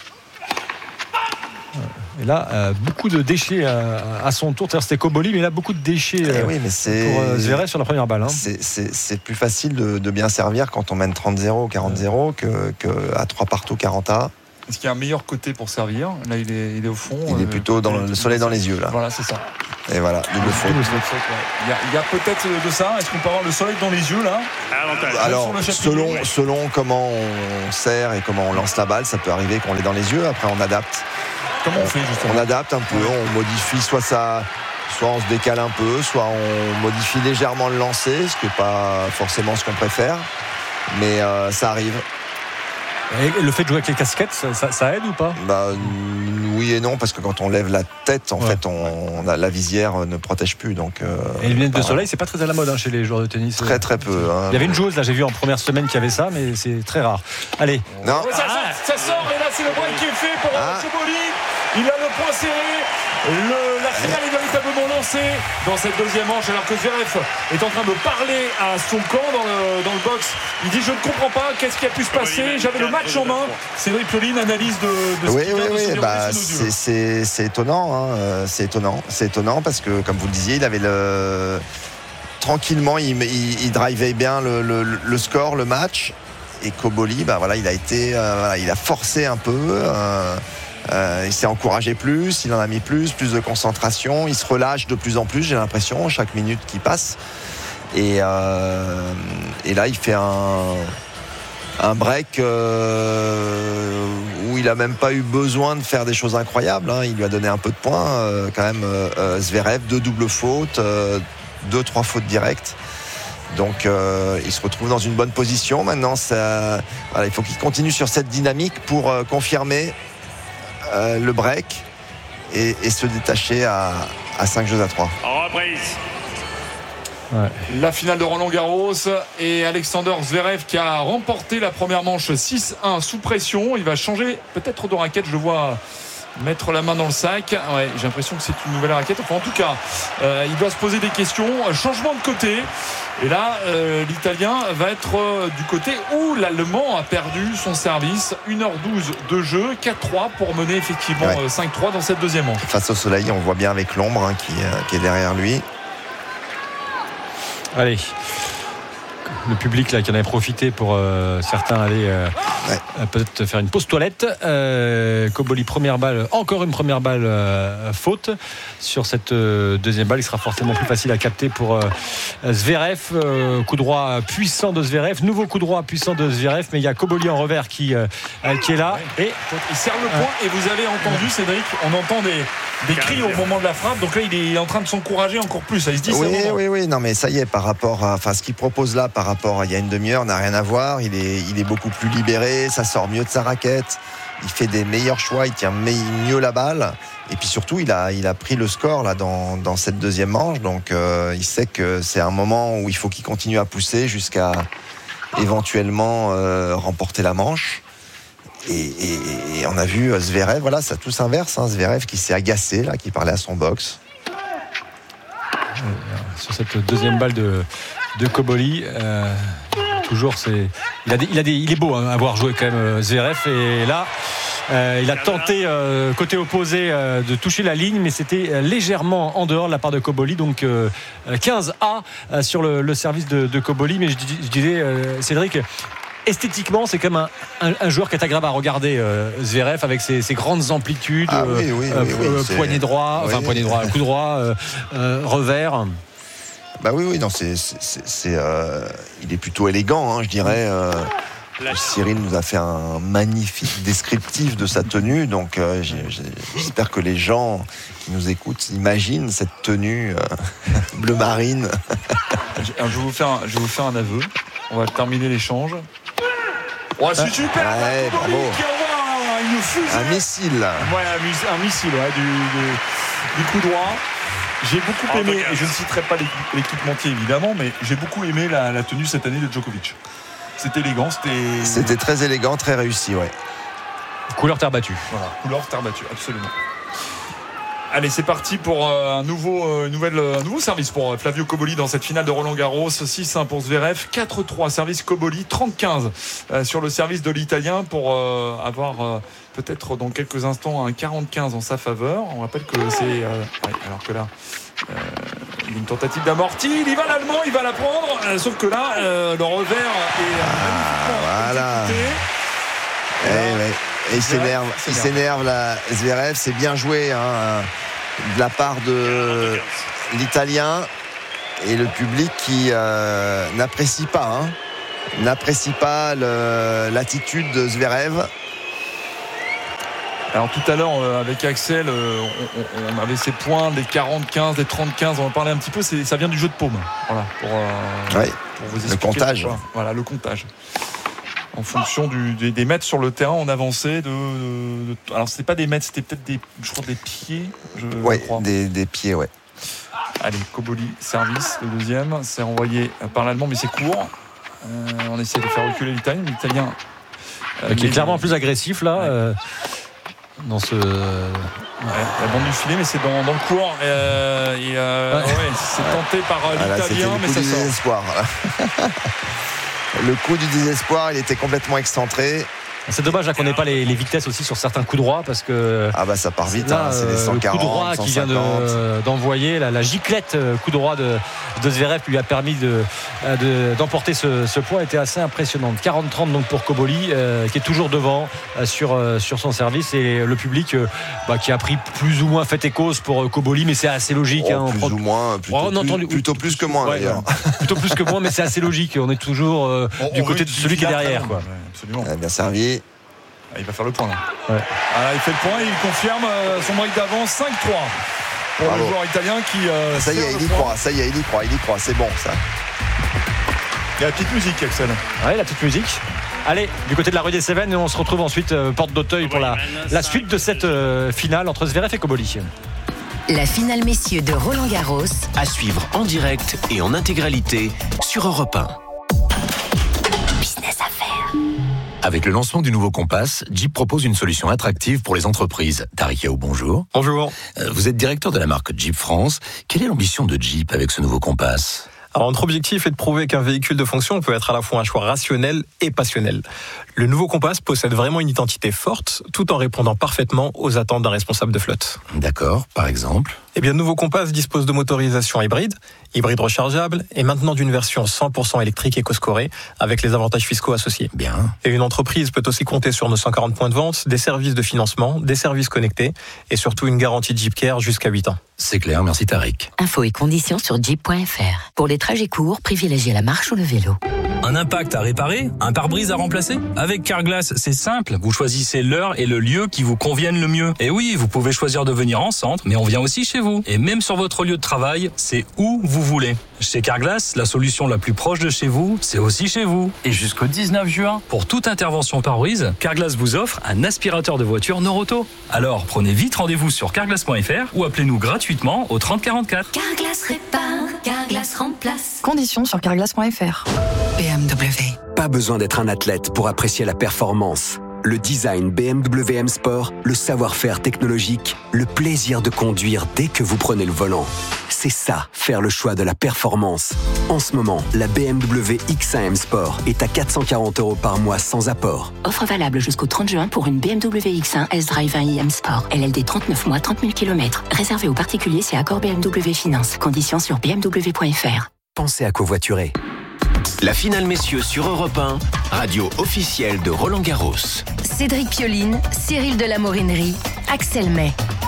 Et là, euh, beaucoup de déchets euh, à son tour. C'était Koboli, mais là, beaucoup de déchets euh, oui, mais c'est... pour euh, Zverev sur la première balle. Hein. C'est, c'est, c'est plus facile de, de bien servir quand on mène trente zéro, quarante zéro que, que à trois partout, quarante à. Est-ce qu'il y a un meilleur côté pour servir ? Là, il est, il est au fond. Il est plutôt dans le, le soleil dans les yeux, là. Voilà, c'est ça. Et voilà, double faute. Il y a, il y a peut-être de ça. Est-ce qu'on peut avoir le soleil dans les yeux, là ? Alors, selon, selon comment on sert et comment on lance la balle, ça peut arriver qu'on l'ait dans les yeux. Après, on adapte. Comment on fait, justement ? On adapte un peu, on modifie soit ça, soit on se décale un peu, soit on modifie légèrement le lancer, ce qui n'est pas forcément ce qu'on préfère, mais euh, ça arrive. Et le fait de jouer avec les casquettes, ça, ça, ça aide ou pas ? Bah, oui et non, parce que quand on lève la tête, en ouais. fait, on, on a, la visière ne protège plus. Donc, euh, et les lunettes de soleil, c'est pas très à la mode hein, chez les joueurs de tennis. Très très peu. Hein. Il y avait une joueuse, là, j'ai vu en première semaine qui avait ça, mais c'est très rare. Allez. Non. Ça, ah. ça, ça sort, et là, c'est le break qui est fait pour ah. Koboli. Il a le point serré. Le, la finale est véritablement lancée dans cette deuxième manche, alors que Zverev est en train de parler à son camp dans le, dans le box. Il dit: je ne comprends pas, qu'est-ce qui a pu se passer, j'avais le match en main. Cédric Pioline, analyse de, de ce oui, qui vient oui, de se oui, dire bah, c'est, c'est, c'est étonnant, hein. c'est étonnant, c'est étonnant parce que, comme vous le disiez, il avait le tranquillement, il, il, il drivait bien le, le, le score, le match, et Koboli, bah voilà, il a été, euh, voilà, il a forcé un peu. Euh, Euh, il s'est encouragé plus, il en a mis plus, plus de concentration, il se relâche de plus en plus, j'ai l'impression, chaque minute qui passe. Et, euh, et là, il fait un, un break euh, où il n'a même pas eu besoin de faire des choses incroyables. Hein. Il lui a donné un peu de points, euh, quand même, euh, Zverev, deux doubles fautes, euh, deux, trois fautes directes. Donc euh, il se retrouve dans une bonne position. Maintenant, ça, voilà, il faut qu'il continue sur cette dynamique pour euh, confirmer Euh, le break et, et se détacher à, à cinq jeux à trois. En reprise. Ouais. La finale de Roland-Garros et Alexander Zverev qui a remporté la première manche six un sous pression. Il va changer peut-être de raquette, je le vois mettre la main dans le sac. Ouais, j'ai l'impression que c'est une nouvelle raquette. Enfin, en tout cas, euh, il doit se poser des questions. Changement de côté. Et là, euh, l'Italien va être euh, du côté où l'Allemand a perdu son service. une heure douze de jeu, quatre trois pour mener effectivement ouais. euh, cinq trois dans cette deuxième manche. Face au soleil, on voit bien avec l'ombre hein, qui, euh, qui est derrière lui. Allez. Le public là qui en avait profité pour euh, certains aller euh, ouais. euh, peut-être faire une pause toilette. euh, Koboli première balle, encore une première balle euh, faute sur cette euh, deuxième balle. Il sera forcément plus facile à capter pour euh, Zverev. euh, coup droit puissant de Zverev, nouveau coup droit puissant de Zverev, mais il y a Koboli en revers qui, euh, qui est là ouais. et il serre le point euh, et vous avez entendu Cédric, on entend des, des cris au moment de la frappe, donc là il est en train de s'encourager encore plus. Il se dit, oui c'est oui oui non mais ça y est, par rapport à enfin ce qu'il propose là par rapport à il y a une demi-heure n'a rien à voir. Il est, il est beaucoup plus libéré, ça sort mieux de sa raquette, il fait des meilleurs choix, il tient mieux la balle et puis surtout il a, il a pris le score là dans, dans cette deuxième manche, donc euh, il sait que c'est un moment où il faut qu'il continue à pousser jusqu'à éventuellement euh, remporter la manche. Et, et, et on a vu Zverev, voilà, ça tout s'inverse, hein, Zverev qui s'est agacé là, qui parlait à son box. Sur cette deuxième balle de, de Koboli, euh, toujours c'est, il a des, il a des, il est beau hein, à voir jouer quand même Zverev, et là euh, il a tenté euh, côté opposé euh, de toucher la ligne, mais c'était légèrement en dehors de la part de Koboli, donc euh, quinze à euh, sur le, le service de, de Koboli. Mais je, je disais euh, Cédric, esthétiquement, c'est quand même un, un, un joueur qui est agréable à regarder, euh, Zverev, avec ses, ses grandes amplitudes, ah, oui, oui, euh, oui, oui, euh, poignet droit, oui. enfin poignet droit, coup droit, euh, euh, revers. Bah oui, oui, non, c'est, c'est, c'est, c'est euh, il est plutôt élégant, hein, je dirais. Euh, Cyril nous a fait un magnifique descriptif de sa tenue, donc euh, j'ai, j'espère que les gens qui nous écoutent imaginent cette tenue euh, bleu marine. je, vais vous faire un, je vais vous faire un aveu. On va terminer l'échange. Oh, c'est super. Ouais, bravo. Qui envoie une fusée. Un missile. Ouais, un, un missile ouais, du, du, du coup droit. J'ai beaucoup aimé, et je ne citerai pas l'équipementier évidemment, mais j'ai beaucoup aimé la, la tenue cette année de Djokovic. C'était élégant, c'était... C'était très élégant, très réussi, ouais. Couleur terre battue. Voilà, couleur terre battue, absolument. Allez, c'est parti pour euh, un, nouveau, euh, nouvelle, euh, un nouveau service pour Flavio Cobolli dans cette finale de Roland-Garros. six un pour Zverev, quatre trois service Cobolli, trente quinze euh, sur le service de l'Italien pour euh, avoir euh, peut-être dans quelques instants un quarante quinze en sa faveur. On rappelle que c'est... Euh, ouais, alors que là... Euh, il y a une tentative d'amorti, il y va l'Allemand, il va la prendre, euh, sauf que là, euh, le revers est ah, voilà. exécuté. Et, là, ouais. Et il s'énerve, il s'énerve la Zverev, c'est bien joué hein, de la part de l'Italien et le public qui euh, n'apprécie pas, hein, n'apprécie pas le, l'attitude de Zverev. Alors tout à l'heure euh, avec Axel, euh, on, on avait ces points des quarante quinze, des trente quinze, on en parlait un petit peu, c'est, ça vient du jeu de paume. Voilà, pour, euh, ouais, pour vous expliquer. Le comptage. Pourquoi. Voilà, le comptage. En fonction du, des, des mètres sur le terrain, on avançait de, de, de alors c'était pas des mètres, c'était peut-être des, je crois des pieds, je ouais, crois. Des, des pieds, ouais. Allez, Cobolli, service, le deuxième, c'est renvoyé par l'Allemand, mais c'est court. Euh, on essaie de faire reculer l'Italien, l'Italien. Euh, qui est clairement plus agressif là. Ouais. Euh... Dans ce. Ouais, la bande du filet, mais c'est dans, dans le court. Euh, et euh, ouais. Ouais, c'est tenté par euh, l'Italien, ah là, mais ça sort. Désespoir. Le coup du désespoir, il était complètement excentré. C'est dommage là qu'on n'ait pas les, les vitesses aussi sur certains coups droits parce que ah bah ça part vite là, hein, c'est les cent quarante, le coup droit qui vient de, d'envoyer la, la giclette coup droit de, de Zverev lui a permis de, de, d'emporter ce, ce point, était assez impressionnant. quarante trente donc pour Cobolli euh, qui est toujours devant euh, sur, euh, sur son service et le public euh, bah, qui a pris plus ou moins fait et cause pour Cobolli, mais c'est assez logique oh, hein, plus prend... ou moins plutôt, oh, plus, plus, plutôt plus que moins ouais, d'ailleurs plutôt plus que moins, mais c'est assez logique, on est toujours euh, on, du on côté de celui qui est derrière quoi. Ouais, absolument. Ah, bien servi. Il va faire le point là. Ouais. Alors, il fait le point et il confirme euh, son break d'avance cinq trois pour Bravo. Le joueur italien qui. Euh, ça y est, il y croit. Ça y est, il y croit. Il y croit. C'est bon ça. Il y a la petite musique, Axel. Ouais, la petite musique. Allez, du côté de la rue des Cévennes, et on se retrouve ensuite euh, porte d'Auteuil pour la, la suite de cette euh, finale entre Zverev et Cobolli. La finale messieurs de Roland-Garros à suivre en direct et en intégralité sur Europe un. Business Affaires. Avec le lancement du nouveau Compass, Jeep propose une solution attractive pour les entreprises. Tariq Yaou, bonjour. Bonjour. Vous êtes directeur de la marque Jeep France. Quelle est l'ambition de Jeep avec ce nouveau Compass ? Alors, notre objectif est de prouver qu'un véhicule de fonction peut être à la fois un choix rationnel et passionnel. Le nouveau Compass possède vraiment une identité forte, tout en répondant parfaitement aux attentes d'un responsable de flotte. D'accord, par exemple ? Eh bien, le nouveau Compass dispose de motorisation hybride, hybride rechargeable, et maintenant d'une version cent pour cent électrique éco-scorée, avec les avantages fiscaux associés. Bien. Et une entreprise peut aussi compter sur nos cent quarante points de vente, des services de financement, des services connectés, et surtout une garantie Jeep Care jusqu'à huit ans. C'est clair, merci Tariq. Infos et conditions sur jeep point f r. Pour les trajets courts, privilégiez la marche ou le vélo. Un impact à réparer, un pare-brise à remplacer ? Avec Carglass, c'est simple. Vous choisissez l'heure et le lieu qui vous conviennent le mieux. Et oui, vous pouvez choisir de venir en centre, mais on vient aussi chez vous. Et même sur votre lieu de travail, c'est où vous voulez. Chez Carglass, la solution la plus proche de chez vous, c'est aussi chez vous. Et jusqu'au dix-neuf juin, pour toute intervention pare-brise, Carglass vous offre un aspirateur de voiture Noroto. Alors, prenez vite rendez-vous sur carglass point f r ou appelez-nous gratuitement au trente quarante-quatre. Carglass répare, Carglass remplace. Conditions sur carglass point f r. B M W. Pas besoin d'être un athlète pour apprécier la performance. Le design B M W M Sport, le savoir-faire technologique, le plaisir de conduire dès que vous prenez le volant. C'est ça, faire le choix de la performance. En ce moment, la B M W X un M Sport est à quatre cent quarante euros par mois sans apport. Offre valable jusqu'au trente juin pour une B M W X un S-Drive un i M Sport. L L D trente-neuf mois, trente mille kilomètres. Réservé aux particuliers, c'est accord B M W Finance. Conditions sur b m w point f r. Pensez à covoiturer. La finale messieurs sur Europe un, radio officielle de Roland-Garros. Cédric Pioline, Cyril de la Morinerie, Axel May.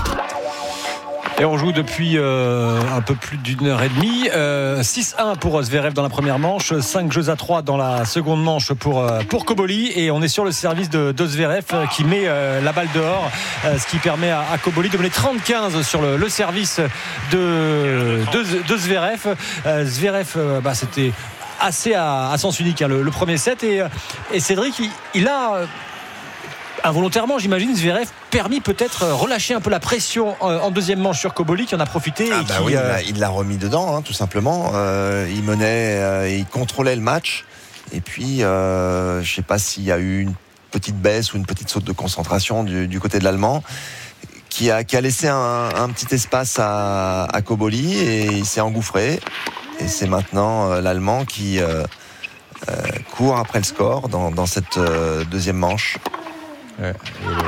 Et on joue depuis euh, un peu plus d'une heure et demie. Euh, six un pour Zverev dans la première manche, cinq jeux à trois dans la seconde manche pour, euh, pour Cobolli. Et on est sur le service de, de Zverev euh, qui met euh, la balle dehors, euh, ce qui permet à, à Cobolli de mener trente quinze sur le, le service de, de, de Zverev. Euh, Zverev, euh, bah, c'était assez à, à sens unique hein, le, le premier set. Et, et Cédric, il, il a... Euh, involontairement, j'imagine, Zverev permis peut-être relâcher un peu la pression en deuxième manche sur Cobolli qui en a profité. Ah et bah qui, oui, euh... il l'a remis dedans, hein, tout simplement. Euh, il menait, euh, il contrôlait le match. Et puis, euh, je ne sais pas s'il y a eu une petite baisse ou une petite saute de concentration du, du côté de l'Allemand, qui a, qui a laissé un, un petit espace à, à Koboli et il s'est engouffré. Et c'est maintenant euh, l'Allemand qui euh, euh, court après le score dans, dans cette euh, deuxième manche. Ouais, et le...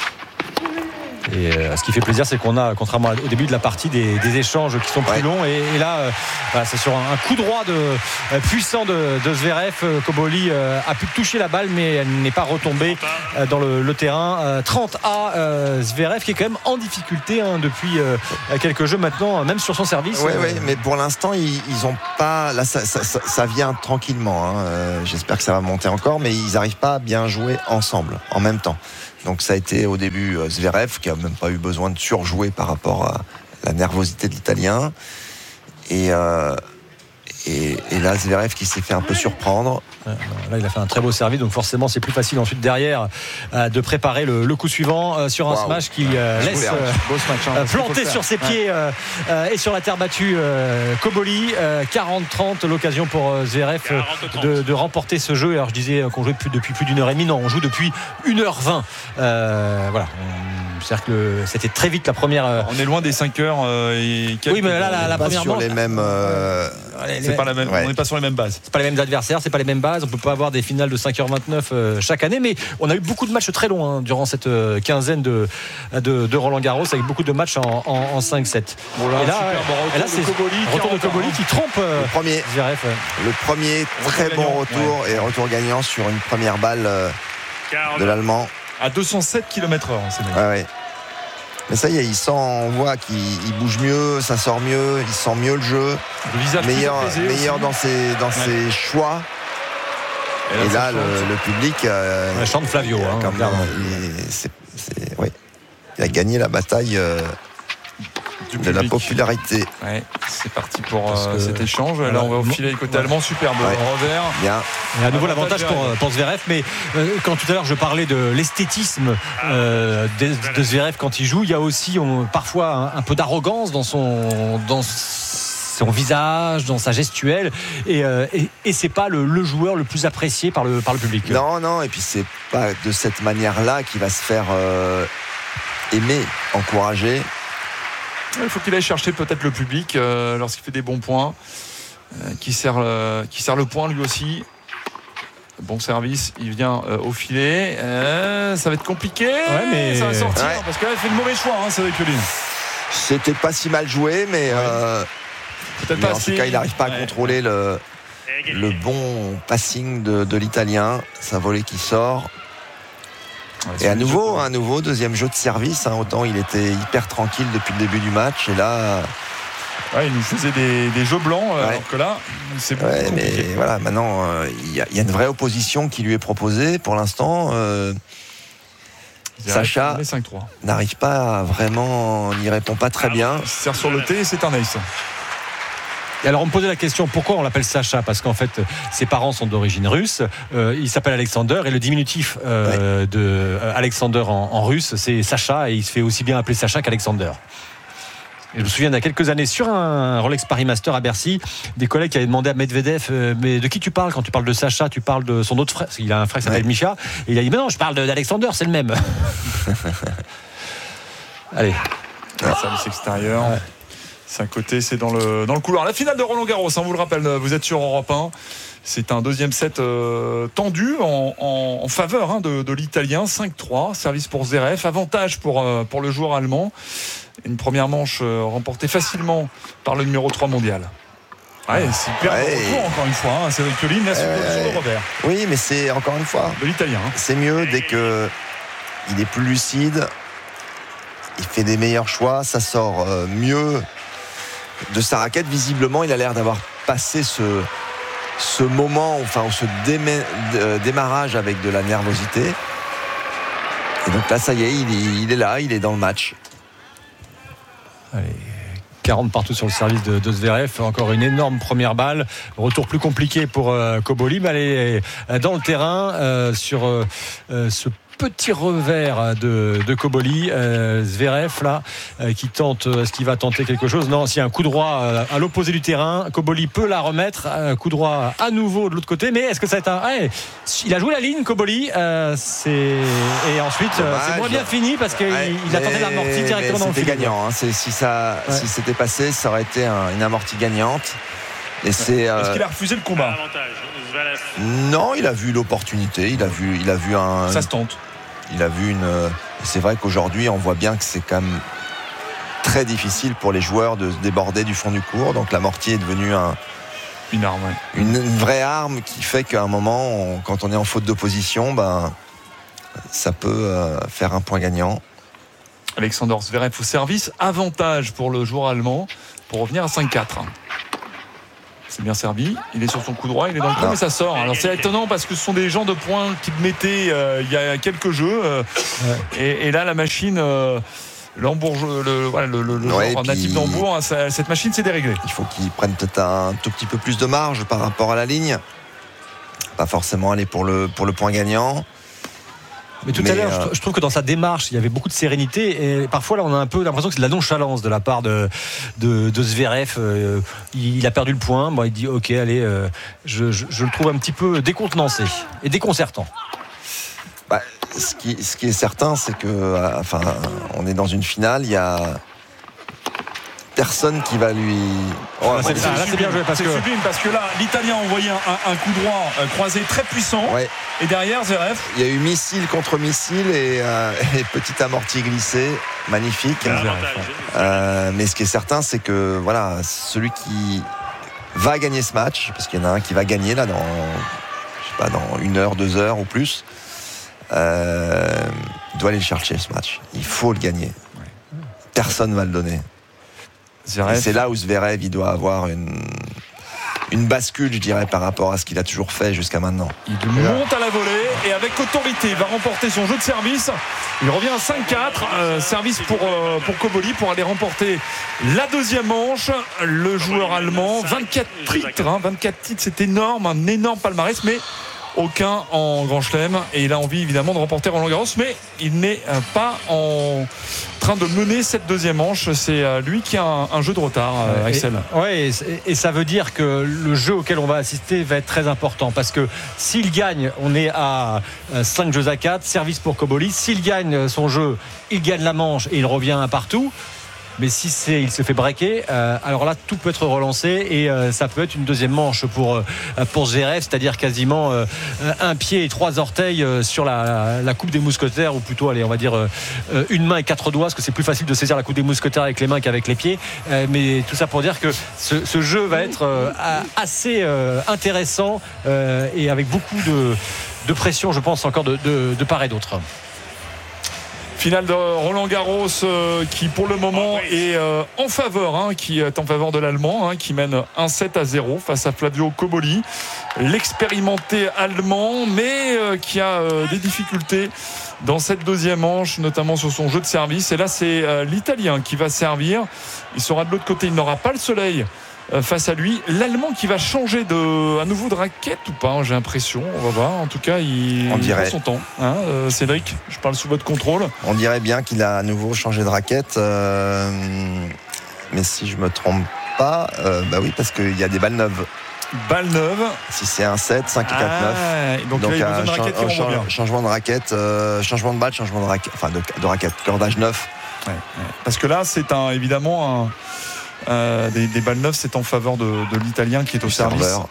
Et euh, ce qui fait plaisir, c'est qu'on a, contrairement au début de la partie, des, des échanges qui sont plus ouais. longs. Et, et là, euh, voilà, c'est sur un, un coup droit de, euh, puissant de, de Zverev. Euh, Koboli euh, a pu toucher la balle, mais elle n'est pas retombée euh, dans le, le terrain. Euh, trente à euh, Zverev, qui est quand même en difficulté hein, depuis euh, quelques jeux maintenant, même sur son service. Oui, euh, oui, mais pour l'instant, ils, ils ont pas. Là, ça, ça, ça, ça vient tranquillement. Hein. Euh, j'espère que ça va monter encore, mais ils n'arrivent pas à bien jouer ensemble, en même temps. Donc ça a été au début Zverev qui a même pas eu besoin de surjouer par rapport à la nervosité de l'Italien et, euh, et, et là Zverev qui s'est fait un peu surprendre. Là il a fait un très beau service, donc forcément c'est plus facile ensuite derrière euh, de préparer le, le coup suivant euh, sur un wow. smash qui euh, laisse euh, smash, hein, planter sur ses pieds ouais. euh, euh, et sur la terre battue euh, Koboli. euh, quarante trente, l'occasion pour euh, Zverev de, de remporter ce jeu. Alors je disais qu'on jouait plus, depuis plus d'une heure et demie, non on joue depuis une heure vingt. euh, voilà on, c'est-à-dire que c'était très vite la première euh... on est loin des cinq heures euh, et oui mais là la, la première sur manche, les mêmes euh... c'est les... pas la même, ouais. on n'est pas sur les mêmes bases, c'est pas les mêmes adversaires, c'est pas les mêmes bases. On peut pas avoir des finales de cinq heures vingt-neuf euh, chaque année, mais on a eu beaucoup de matchs très longs hein, durant cette euh, quinzaine de, de, de Roland Garros, avec beaucoup de matchs en, en, en cinq sept. Voilà, et là, bon et là c'est Koboli, retour de Koboli qui trompe euh, le premier, Zverev, ouais. le premier très bon gagnant, retour ouais. et retour gagnant sur une première balle euh, de l'Allemand à deux cent sept kilomètres heure. Ouais, ouais. Mais ça y est, il sent, on voit qu'il il bouge mieux, ça sort mieux, il sent mieux le jeu, le visage meilleur, meilleur dans ses, dans ouais. ses choix. Et là, et là le, le public euh, ouais, chante Flavio hein, quand même, il, c'est, c'est, ouais. il a gagné la bataille euh, de public. La popularité. Ouais, c'est parti pour euh, cet échange. Là, on va au filet côté ouais. allemand, superbe ouais. revers. Bien. Et à nouveau l'avantage pour, pour Zverev, mais euh, quand tout à l'heure je parlais de l'esthétisme euh, de, de Zverev quand il joue, il y a aussi on, parfois un, un peu d'arrogance dans son dans son visage, dans sa gestuelle, et, euh, et, et c'est pas le, le joueur le plus apprécié par le, par le public. Non, non, et puis c'est pas de cette manière-là qu'il va se faire euh, aimer, encourager. Il faut qu'il aille chercher peut-être le public euh, lorsqu'il fait des bons points, euh, qui sert, euh, qui sert le point lui aussi. Bon service, il vient euh, au filet. Euh, ça va être compliqué, ouais, mais... ça va sortir, ouais. parce qu'il a fait le mauvais choix, hein, c'est avec lui. C'était pas si mal joué, mais... Ouais. Euh... Peut-être mais pas en assez... tout cas il n'arrive pas à ouais. contrôler le, le bon passing de, de l'Italien, sa volée qui sort ouais, et à nouveau, à nouveau deuxième jeu de service hein. Autant il était hyper tranquille depuis le début du match et là ouais, il nous faisait des, des jeux blancs ouais. alors que là c'est beaucoup ouais, mais voilà maintenant euh, il y, y a une vraie opposition qui lui est proposée pour l'instant euh, Sacha n'arrive pas à vraiment, n'y répond pas très bien. Il sert sur le T et c'est un ace. Et alors on me posait la question pourquoi on l'appelle Sacha, parce qu'en fait ses parents sont d'origine russe, euh, il s'appelle Alexander et le diminutif euh, ouais. de euh, Alexander en, en russe c'est Sacha et il se fait aussi bien appeler Sacha qu'Alexander. Et je me souviens d'il y a quelques années sur un Rolex Paris Master à Bercy, des collègues qui avaient demandé à Medvedev euh, mais de qui tu parles quand tu parles de Sacha, tu parles de son autre frère, parce qu'il a un frère qui s'appelle ouais. Misha, et il a dit mais non je parle d'Alexander, c'est le même. Allez, ouais, service extérieur. Ouais. C'est un côté, c'est dans le, dans le couloir. La finale de Roland Garros, hein, vous le rappelle, vous êtes sur Europe un. C'est un deuxième set euh, tendu en, en, en faveur hein, de, de l'Italien. cinq trois, service pour Zverev. Avantage pour, euh, pour le joueur allemand. Une première manche euh, remportée facilement par le numéro trois mondial. Ouais, c'est hyper ouais. retour encore une fois. Hein, c'est avec Colline, là, euh, sur le revers. Oui, mais c'est encore une fois. De l'Italien. Hein. C'est mieux dès que il est plus lucide. Il fait des meilleurs choix. Ça sort euh, mieux de sa raquette. Visiblement, il a l'air d'avoir passé ce, ce moment, enfin, ce déma- de, démarrage avec de la nervosité. Et donc là, ça y est, il est, il est là, il est dans le match. Allez, quarante partout sur le service de, de Zverev. Encore une énorme première balle. Retour plus compliqué pour euh, Koboli. Mais elle est dans le terrain euh, sur euh, ce petit revers de, de Koboli. Euh, Zverev là euh, qui tente, est-ce qu'il va tenter quelque chose? Non, s'il y a un coup droit euh, à l'opposé du terrain, Koboli peut la remettre, un coup droit à nouveau de l'autre côté, mais est-ce que ça va être un... Ouais, il a joué la ligne Koboli, euh, c'est... et ensuite euh, c'est moins bien fini parce qu'il ouais, il a tenté l'amorti directement dans le filet. C'était gagnant, hein. C'est, si, ça, ouais. si c'était passé, ça aurait été un, une amortie gagnante. Et c'est, euh... Est-ce qu'il a refusé le combat? Non, il a vu l'opportunité, il a vu, il a vu un... Ça se tente. Il a vu une. C'est vrai qu'aujourd'hui, on voit bien que c'est quand même très difficile pour les joueurs de se déborder du fond du court. Donc l'amorti est devenu un, une arme, ouais. une, une vraie arme qui fait qu'à un moment, on, quand on est en faute de position, ben, ça peut euh, faire un point gagnant. Alexander Zverev au service, avantage pour le joueur allemand pour revenir à cinq quatre. C'est bien servi, il est sur son coup droit, il est dans le coup, mais ça sort. Alors c'est étonnant parce que ce sont des gens de points qui te mettaient euh, il y a quelques jeux euh, ouais. et, et là la machine euh, l'Hambourg, le, voilà, le, le, le ouais, joueur natif d'Hambourg, hein, ça, cette machine s'est déréglée. Il faut qu'il prenne peut-être un tout petit peu plus de marge par rapport à la ligne, pas forcément aller pour le, pour le point gagnant. Mais tout mais à l'heure, euh... je trouve que dans sa démarche, il y avait beaucoup de sérénité. Et parfois, là, on a un peu l'impression que c'est de la nonchalance de la part de, de, de Zverev. Euh, il, il a perdu le point. Bon, il dit OK, allez, euh, je, je, je le trouve un petit peu décontenancé et déconcertant. Bah, ce, qui, ce qui est certain, c'est que, euh, enfin, on est dans une finale. Il y a personne qui va lui. Oh, là, c'est, c'est, là, c'est bien joué parce c'est que sublime parce que là, l'Italien a envoyé un, un coup droit euh, croisé très puissant. Ouais. Et derrière, Zverev. Il y a eu missile contre missile et, euh, et petit amorti glissé, magnifique. Ah, euh, mais ce qui est certain, c'est que voilà, celui qui va gagner ce match, parce qu'il y en a un qui va gagner là dans, je sais pas, dans une heure, deux heures ou plus, euh, doit aller le chercher ce match. Il faut le gagner. Personne ne va le donner. Et c'est là où Zverev il doit avoir une, une bascule, je dirais, par rapport à ce qu'il a toujours fait jusqu'à maintenant. Il monte à la volée et avec autorité il va remporter son jeu de service. Il revient à cinq quatre, euh, service pour, euh, pour Koboli pour aller remporter la deuxième manche. Le joueur allemand, vingt-quatre titres, hein, vingt-quatre titres, c'est énorme, un énorme palmarès, mais aucun en Grand Chelem, et il a envie évidemment de remporter Roland Garros, mais il n'est pas en train de mener cette deuxième manche. C'est lui qui a un, un jeu de retard, euh, Axel. Oui, et, et ça veut dire que le jeu auquel on va assister va être très important, parce que s'il gagne, on est à cinq jeux à quatre, service pour Koboli. S'il gagne son jeu, il gagne la manche et il revient un partout. Mais si c'est, il se fait braquer, euh, alors là tout peut être relancé et euh, ça peut être une deuxième manche pour euh, pour Zverev, c'est-à-dire quasiment euh, un pied et trois orteils euh, sur la, la coupe des mousquetaires, ou plutôt allez on va dire euh, une main et quatre doigts, parce que c'est plus facile de saisir la coupe des mousquetaires avec les mains qu'avec les pieds. Euh, mais tout ça pour dire que ce, ce jeu va être euh, assez euh, intéressant euh, et avec beaucoup de, de pression, je pense encore de, de, de part et d'autre. Finale de Roland Garros euh, qui pour le moment est euh, en faveur, hein, qui est en faveur de l'Allemand, hein, qui mène un sept à zéro face à Flavio Koboli, l'expérimenté allemand, mais euh, qui a euh, des difficultés dans cette deuxième manche, notamment sur son jeu de service. Et là, c'est euh, l'Italien qui va servir. Il sera de l'autre côté, il n'aura pas le soleil face à lui. L'Allemand qui va changer de, à nouveau de raquette ou pas, j'ai l'impression, on va voir. En tout cas, il, on dirait. il prend son temps, hein, euh, Cédric, je parle sous votre contrôle. On dirait bien qu'il a à nouveau changé de raquette, euh, mais si je me trompe pas, euh, bah oui, parce qu'il y a des balles neuves. Balles neuves. Si c'est un sept, cinq et quatre, ah, neuf. Donc, donc là, il a besoin de raquette qui change, bien. Changement de raquette, euh, changement de balle, changement de raquette, enfin de, de raquette, cordage neuf. Ouais, ouais. Parce que là, c'est un, évidemment un. Euh, des, des balles neuves, c'est en faveur de, de l'Italien qui est au service. Serveur.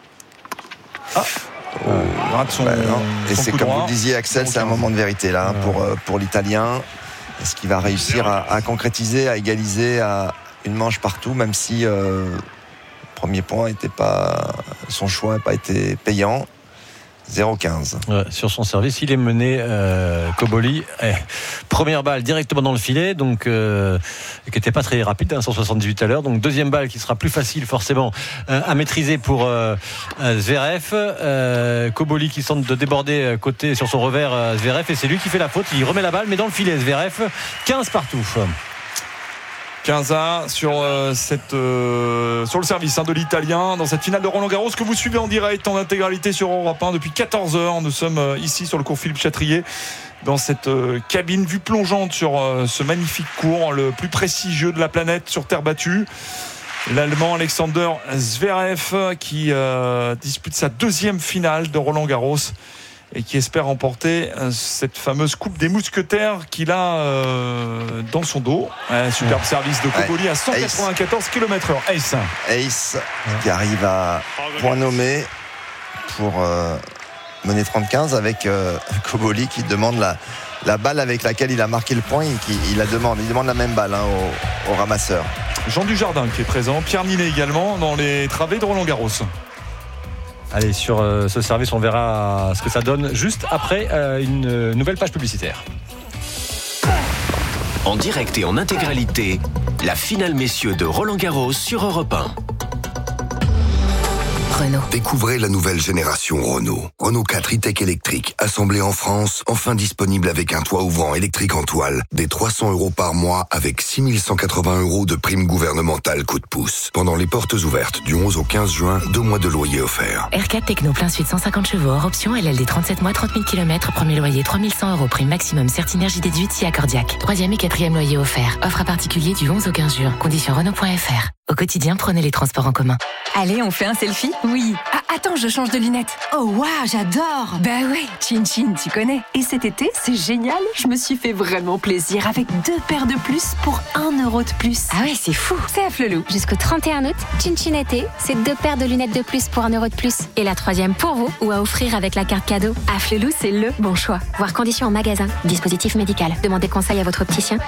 Ah, oh. euh, rate son, bah et son c'est coup comme droit. vous le disiez, Axel, c'est un moment de vérité là, ouais. pour, pour l'Italien. Est-ce qu'il va réussir à, à concrétiser, à égaliser à une manche partout, même si euh, le premier point était pas, son choix n'a pas été payant. zéro quinze. Ouais, sur son service, il est mené euh, Koboli. Eh, première balle directement dans le filet, donc euh, qui n'était pas très rapide, hein, cent soixante-dix-huit à l'heure. Donc deuxième balle qui sera plus facile forcément euh, à maîtriser pour euh, Zverev. Euh, Koboli qui tente de déborder côté sur son revers euh, Zverev, et c'est lui qui fait la faute. Il remet la balle, mais dans le filet Zverev. quinze partout. quinze à sur, euh, cette, euh, sur le service hein, de l'Italien dans cette finale de Roland-Garros que vous suivez en direct en intégralité sur Europe un depuis quatorze heures. Nous sommes euh, ici sur le cours Philippe Chatrier dans cette euh, cabine vue plongeante sur euh, ce magnifique cours, le plus prestigieux de la planète sur terre battue. L'Allemand Alexander Zverev qui euh, dispute sa deuxième finale de Roland-Garros et qui espère remporter cette fameuse coupe des mousquetaires qu'il a euh, dans son dos. Un superbe service de Cobolli ouais. à cent quatre-vingt-quatorze kilomètres heure. Ace. Ace qui arrive à point nommé pour euh, mener trente quinze avec euh, Cobolli qui demande la, la balle avec laquelle il a marqué le point et qui il la demande. Il demande la même balle hein, au, au ramasseur. Jean Dujardin qui est présent, Pierre Ninet également dans les travées de Roland-Garros. Allez, sur euh, ce service, on verra ce que ça donne juste après euh, une euh, nouvelle page publicitaire. En direct et en intégralité, la finale messieurs de Roland-Garros sur Europe un. Renault. Découvrez la nouvelle génération Renault. Renault quatre e-tech électrique, assemblé en France, enfin disponible avec un toit ouvrant électrique en toile, des trois cents euros par mois avec six mille cent quatre-vingts euros de prime gouvernementale coup de pouce. Pendant les portes ouvertes du onze au quinze juin, deux mois de loyer offerts. R quatre Techno plein suite cent cinquante chevaux hors option, L L D trente-sept mois, trente mille kilomètres, premier loyer trois mille cent euros, prime maximum Certinergie déduite si accordiaque. Troisième et quatrième loyer offert. Offre à particulier du onze au quinze juin. Conditions Renault point F R. Au quotidien, prenez les transports en commun. Allez, on fait un selfie ? Oui. Ah, attends, je change de lunettes. Oh, waouh, j'adore. Bah ouais, Chin Chin, tu connais. Et cet été, c'est génial. Je me suis fait vraiment plaisir avec deux paires de plus pour un euro de plus. Ah ouais, c'est fou. C'est à Flelou. Jusqu'au trente et un août, Chin Chin été, c'est deux paires de lunettes de plus pour un euro de plus. Et la troisième pour vous ou à offrir avec la carte cadeau. À Flelou, c'est le bon choix. Voir conditions en magasin. Dispositif médical. Demandez conseil à votre opticien.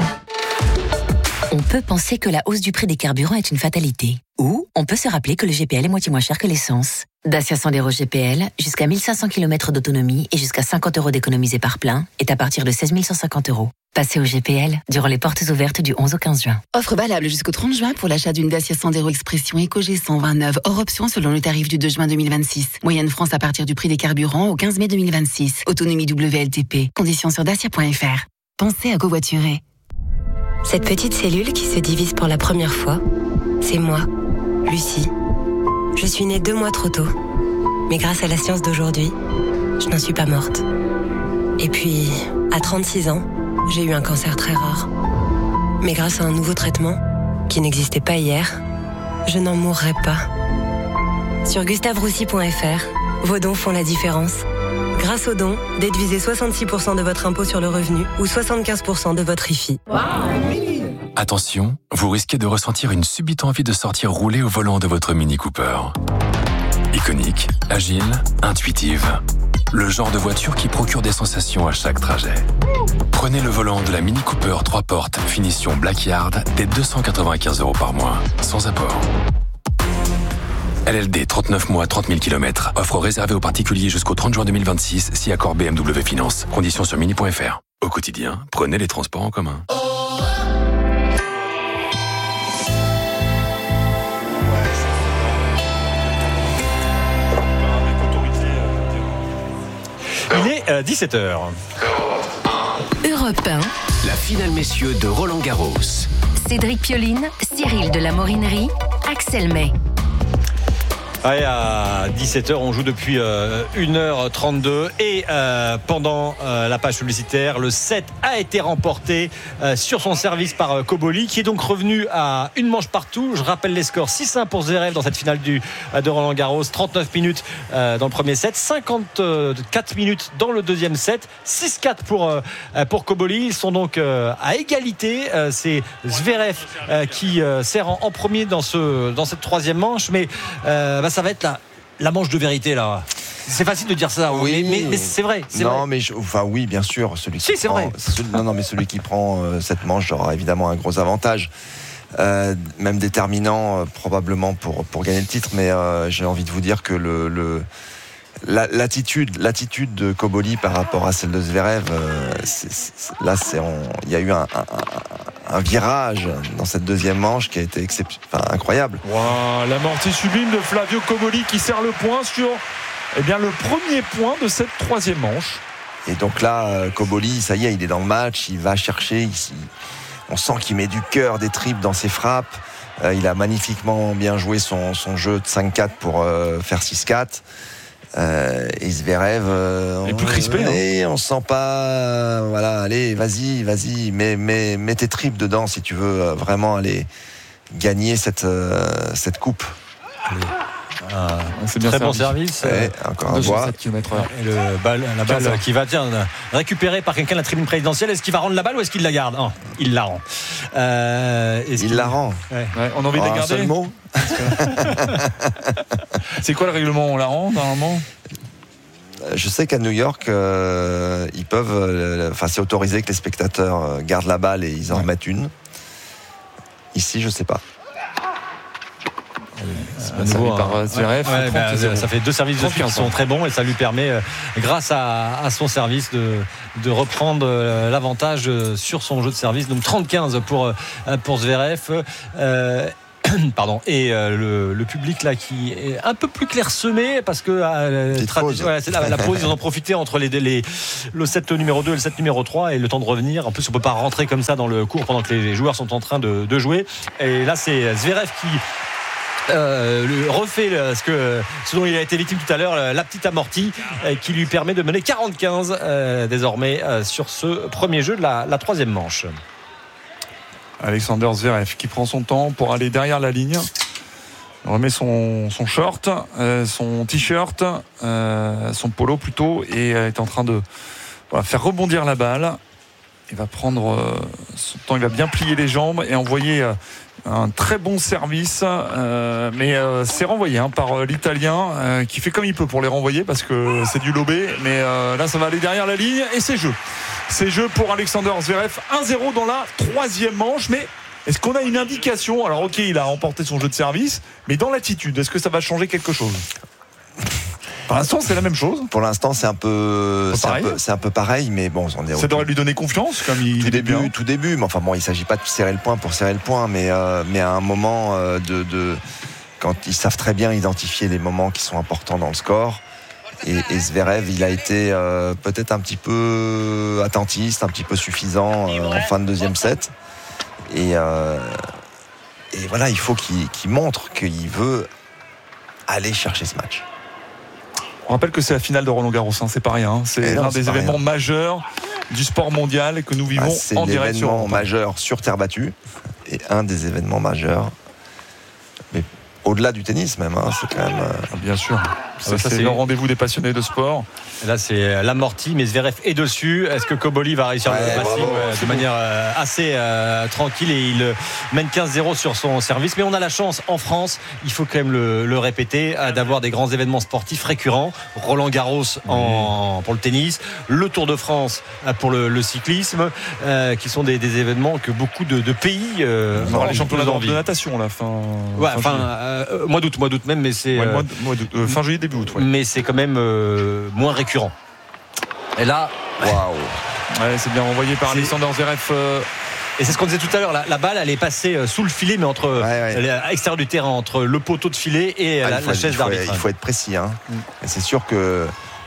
On peut penser que la hausse du prix des carburants est une fatalité. Ou on peut se rappeler que le G P L est moitié moins cher que l'essence. Dacia Sandero G P L, jusqu'à mille cinq cents kilomètres d'autonomie et jusqu'à cinquante euros d'économisés par plein, est à partir de seize mille cent cinquante euros. Passez au G P L durant les portes ouvertes du onze au quinze juin. Offre valable jusqu'au trente juin pour l'achat d'une Dacia Sandero Expression Eco G cent vingt-neuf, hors option selon le tarif du deux juin deux mille vingt-six. Moyenne France à partir du prix des carburants au quinze mai deux mille vingt-six. Autonomie W L T P. Conditions sur dacia point F R. Pensez à covoiturer. Cette petite cellule qui se divise pour la première fois, c'est moi, Lucie. Je suis née deux mois trop tôt. Mais grâce à la science d'aujourd'hui, je n'en suis pas morte. Et puis, à trente-six ans, j'ai eu un cancer très rare. Mais grâce à un nouveau traitement, qui n'existait pas hier, je n'en mourrai pas. Sur gustave roussy point F R, vos dons font la différence. Grâce aux dons, déduisez soixante-six pour cent de votre impôt sur le revenu ou soixante-quinze pour cent de votre I F I. Attention, vous risquez de ressentir une subite envie de sortir rouler au volant de votre Mini Cooper. Iconique, agile, intuitive. Le genre de voiture qui procure des sensations à chaque trajet. Prenez le volant de la Mini Cooper trois portes, finition Blackyard, dès deux cent quatre-vingt-quinze euros par mois, sans apport. L L D trente-neuf mois, trente mille kilomètres. Offre réservée aux particuliers jusqu'au trente juin deux mille vingt-six, si accord B M W Finance. Conditions sur mini point F R. Au quotidien, prenez les transports en commun. Il est euh, dix-sept heures. Europe un. La finale messieurs de Roland-Garros. Cédric Pioline, Cyril de la Morinerie, Axel May. Ouais, à dix-sept heures, on joue depuis euh, une heure trente-deux et euh, pendant euh, la page publicitaire, le set a été remporté euh, sur son service par euh, Cobolli, qui est donc revenu à une manche partout. Je rappelle les scores: six un pour Zverev dans cette finale du, euh, de Roland-Garros, trente-neuf minutes euh, dans le premier set, cinquante-quatre minutes dans le deuxième set, six quatre pour, euh, pour Cobolli. Ils sont donc euh, à égalité. Euh, c'est Zverev euh, qui euh, sert en, en premier dans, ce, dans cette troisième manche, mais euh, bah, ça va être la, la manche de vérité là. C'est facile de dire ça, oui, mais, mais, mais c'est vrai. C'est non, vrai. mais je, enfin oui, bien sûr, celui si, qui c'est prend, vrai. Celui, non, non, mais celui qui prend euh, cette manche aura évidemment un gros avantage, euh, même déterminant euh, probablement pour pour gagner le titre. Mais euh, j'ai envie de vous dire que le, le la, l'attitude, l'attitude de Cobolli par rapport à celle de Zverev, euh, c'est, c'est, là, c'est il y a eu un, un, un virage dans cette deuxième manche qui a été excep- enfin, incroyable. Wow, l'amorti sublime de Flavio Cobolli qui sert le point sur eh bien, le premier point de cette troisième manche. Et donc là, Cobolli, ça y est, il est dans le match, il va chercher, il, on sent qu'il met du cœur, des tripes dans ses frappes. Euh, il a magnifiquement bien joué son, son jeu de cinq quatre pour euh, faire six quatre. Euh, et Zverev, euh, il est plus crispé. Et hein. On sent pas. Euh, voilà, allez, vas-y, vas-y, mets, mets, mets tes tripes dedans si tu veux euh, vraiment aller gagner cette, euh, cette coupe. Ah, c'est bien très servi. bon service. Ouais, encore un bois. Et le balle, la balle Tiens, qui va tiens, récupérée par quelqu'un de la tribune présidentielle. Est-ce qu'il va rendre la balle ou est-ce qu'il la garde? Non, il la rend. Euh, il qu'il... la rend. Ouais. Ouais, on a envie oh, de la garder. Un seul mot. C'est quoi le règlement? On la rend normalement? Je sais qu'à New York, euh, ils peuvent. Euh, enfin, c'est autorisé que les spectateurs euh, gardent la balle et ils en ouais. remettent une. Ici, je sais pas. Euh, nouveau, par Zverev, ouais, ouais, bah, ça fait deux services de suite qui sont très bons et ça lui permet, euh, grâce à, à son service, de, de reprendre euh, l'avantage sur son jeu de service. Donc trente quinze pour, euh, pour Zverev. Euh, Pardon. Et euh, le, le public là qui est un peu plus clairsemé parce que euh, tradi- voilà, c'est la, la pause, ils en ont profité entre les, les, le set numéro deux et le set numéro trois et le temps de revenir. En plus, on peut pas rentrer comme ça dans le cours pendant que les joueurs sont en train de, de jouer. Et là, c'est Zverev qui Euh, le, refait le, ce, que, ce dont il a été victime tout à l'heure, la petite amortie euh, qui lui permet de mener quarante quinze euh, désormais euh, sur ce premier jeu de la, la troisième manche. Alexander Zverev qui prend son temps pour aller derrière la ligne. Il remet son, son short, euh, son t-shirt, euh, son polo plutôt, et euh, est en train de voilà, faire rebondir la balle. Il va prendre euh, son temps, il va bien plier les jambes et envoyer euh, un très bon service, euh, mais euh, c'est renvoyé hein, par euh, l'Italien euh, qui fait comme il peut pour les renvoyer parce que c'est du lobé, mais euh, là ça va aller derrière la ligne et c'est jeu. C'est jeu pour Alexander Zverev, un zéro dans la troisième manche, mais est-ce qu'on a une indication? Alors ok, il a remporté son jeu de service, mais dans l'attitude, est-ce que ça va changer quelque chose? Pour l'instant, c'est la même chose. Pour l'instant, c'est un peu, c'est pareil. un peu, c'est un peu pareil, mais bon, on est. Ça devrait lui donner confiance, comme il tout est début, bien. tout début. Mais enfin bon, il s'agit pas de serrer le point pour serrer le point, mais euh, mais à un moment euh, de, de, quand ils savent très bien identifier les moments qui sont importants dans le score. Et, et Zverev, il a été euh, peut-être un petit peu attentiste, un petit peu suffisant euh, en fin de deuxième set. Et euh, et voilà, il faut qu'il, qu'il montre qu'il veut aller chercher ce match. On rappelle que c'est la finale de Roland-Garros, hein, c'est pas rien. Hein. C'est l'un des événements rien. majeurs du sport mondial que nous vivons ah, en direct sur. C'est l'événement majeur sur terre battue et un des événements majeurs. Mais au-delà du tennis même, hein, c'est quand même. Euh... Bien sûr. C'est, ah bah ça, c'est, c'est le rendez-vous des passionnés de sport. Là, c'est l'amorti, mais Zverev est dessus. Est-ce que Koboli va réussir ouais, le passing euh, de manière euh, assez euh, tranquille et il mène quinze zéro sur son service. Mais on a la chance en France, il faut quand même le, le répéter, euh, d'avoir des grands événements sportifs récurrents. Roland Garros en, pour le tennis, le Tour de France euh, pour le, le cyclisme, euh, qui sont des, des événements que beaucoup de, de pays. Euh, on aura les championnats de natation là, fin. Ouais, fin, fin euh, mois d'août, mois d'août même, mais c'est ouais, euh, mois, mois d'août, euh, fin juillet. Août, ouais. Mais c'est quand même euh, moins récurrent. Et là, waouh, ouais, c'est bien envoyé par c'est... Alexander Zverev. Euh... Et c'est ce qu'on disait tout à l'heure. La, la balle, elle est passée sous le filet, mais entre ouais, ouais. à l'extérieur du terrain, entre le poteau de filet et ah, la, la chaise d'arbitre. Il faut être précis. Hein. Mm. Et c'est sûr que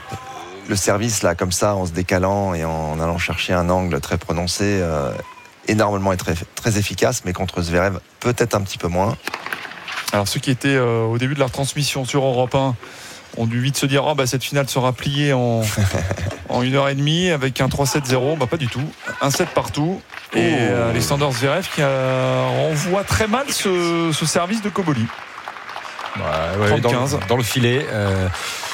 le service là, comme ça, en se décalant et en allant chercher un angle très prononcé, euh, énormément et très, très efficace, mais contre Zverev, peut-être un petit peu moins. Alors ceux qui étaient euh, au début de la retransmission sur Europe un ont dû vite se dire oh, bah, cette finale sera pliée en, en une heure et demie avec un trois sept zéro. Bah, pas du tout. Un set partout. Et oh. Alexander Zverev qui euh, renvoie très mal ce, ce service de Koboli. Bah, ouais, dans, dans le filet. Euh,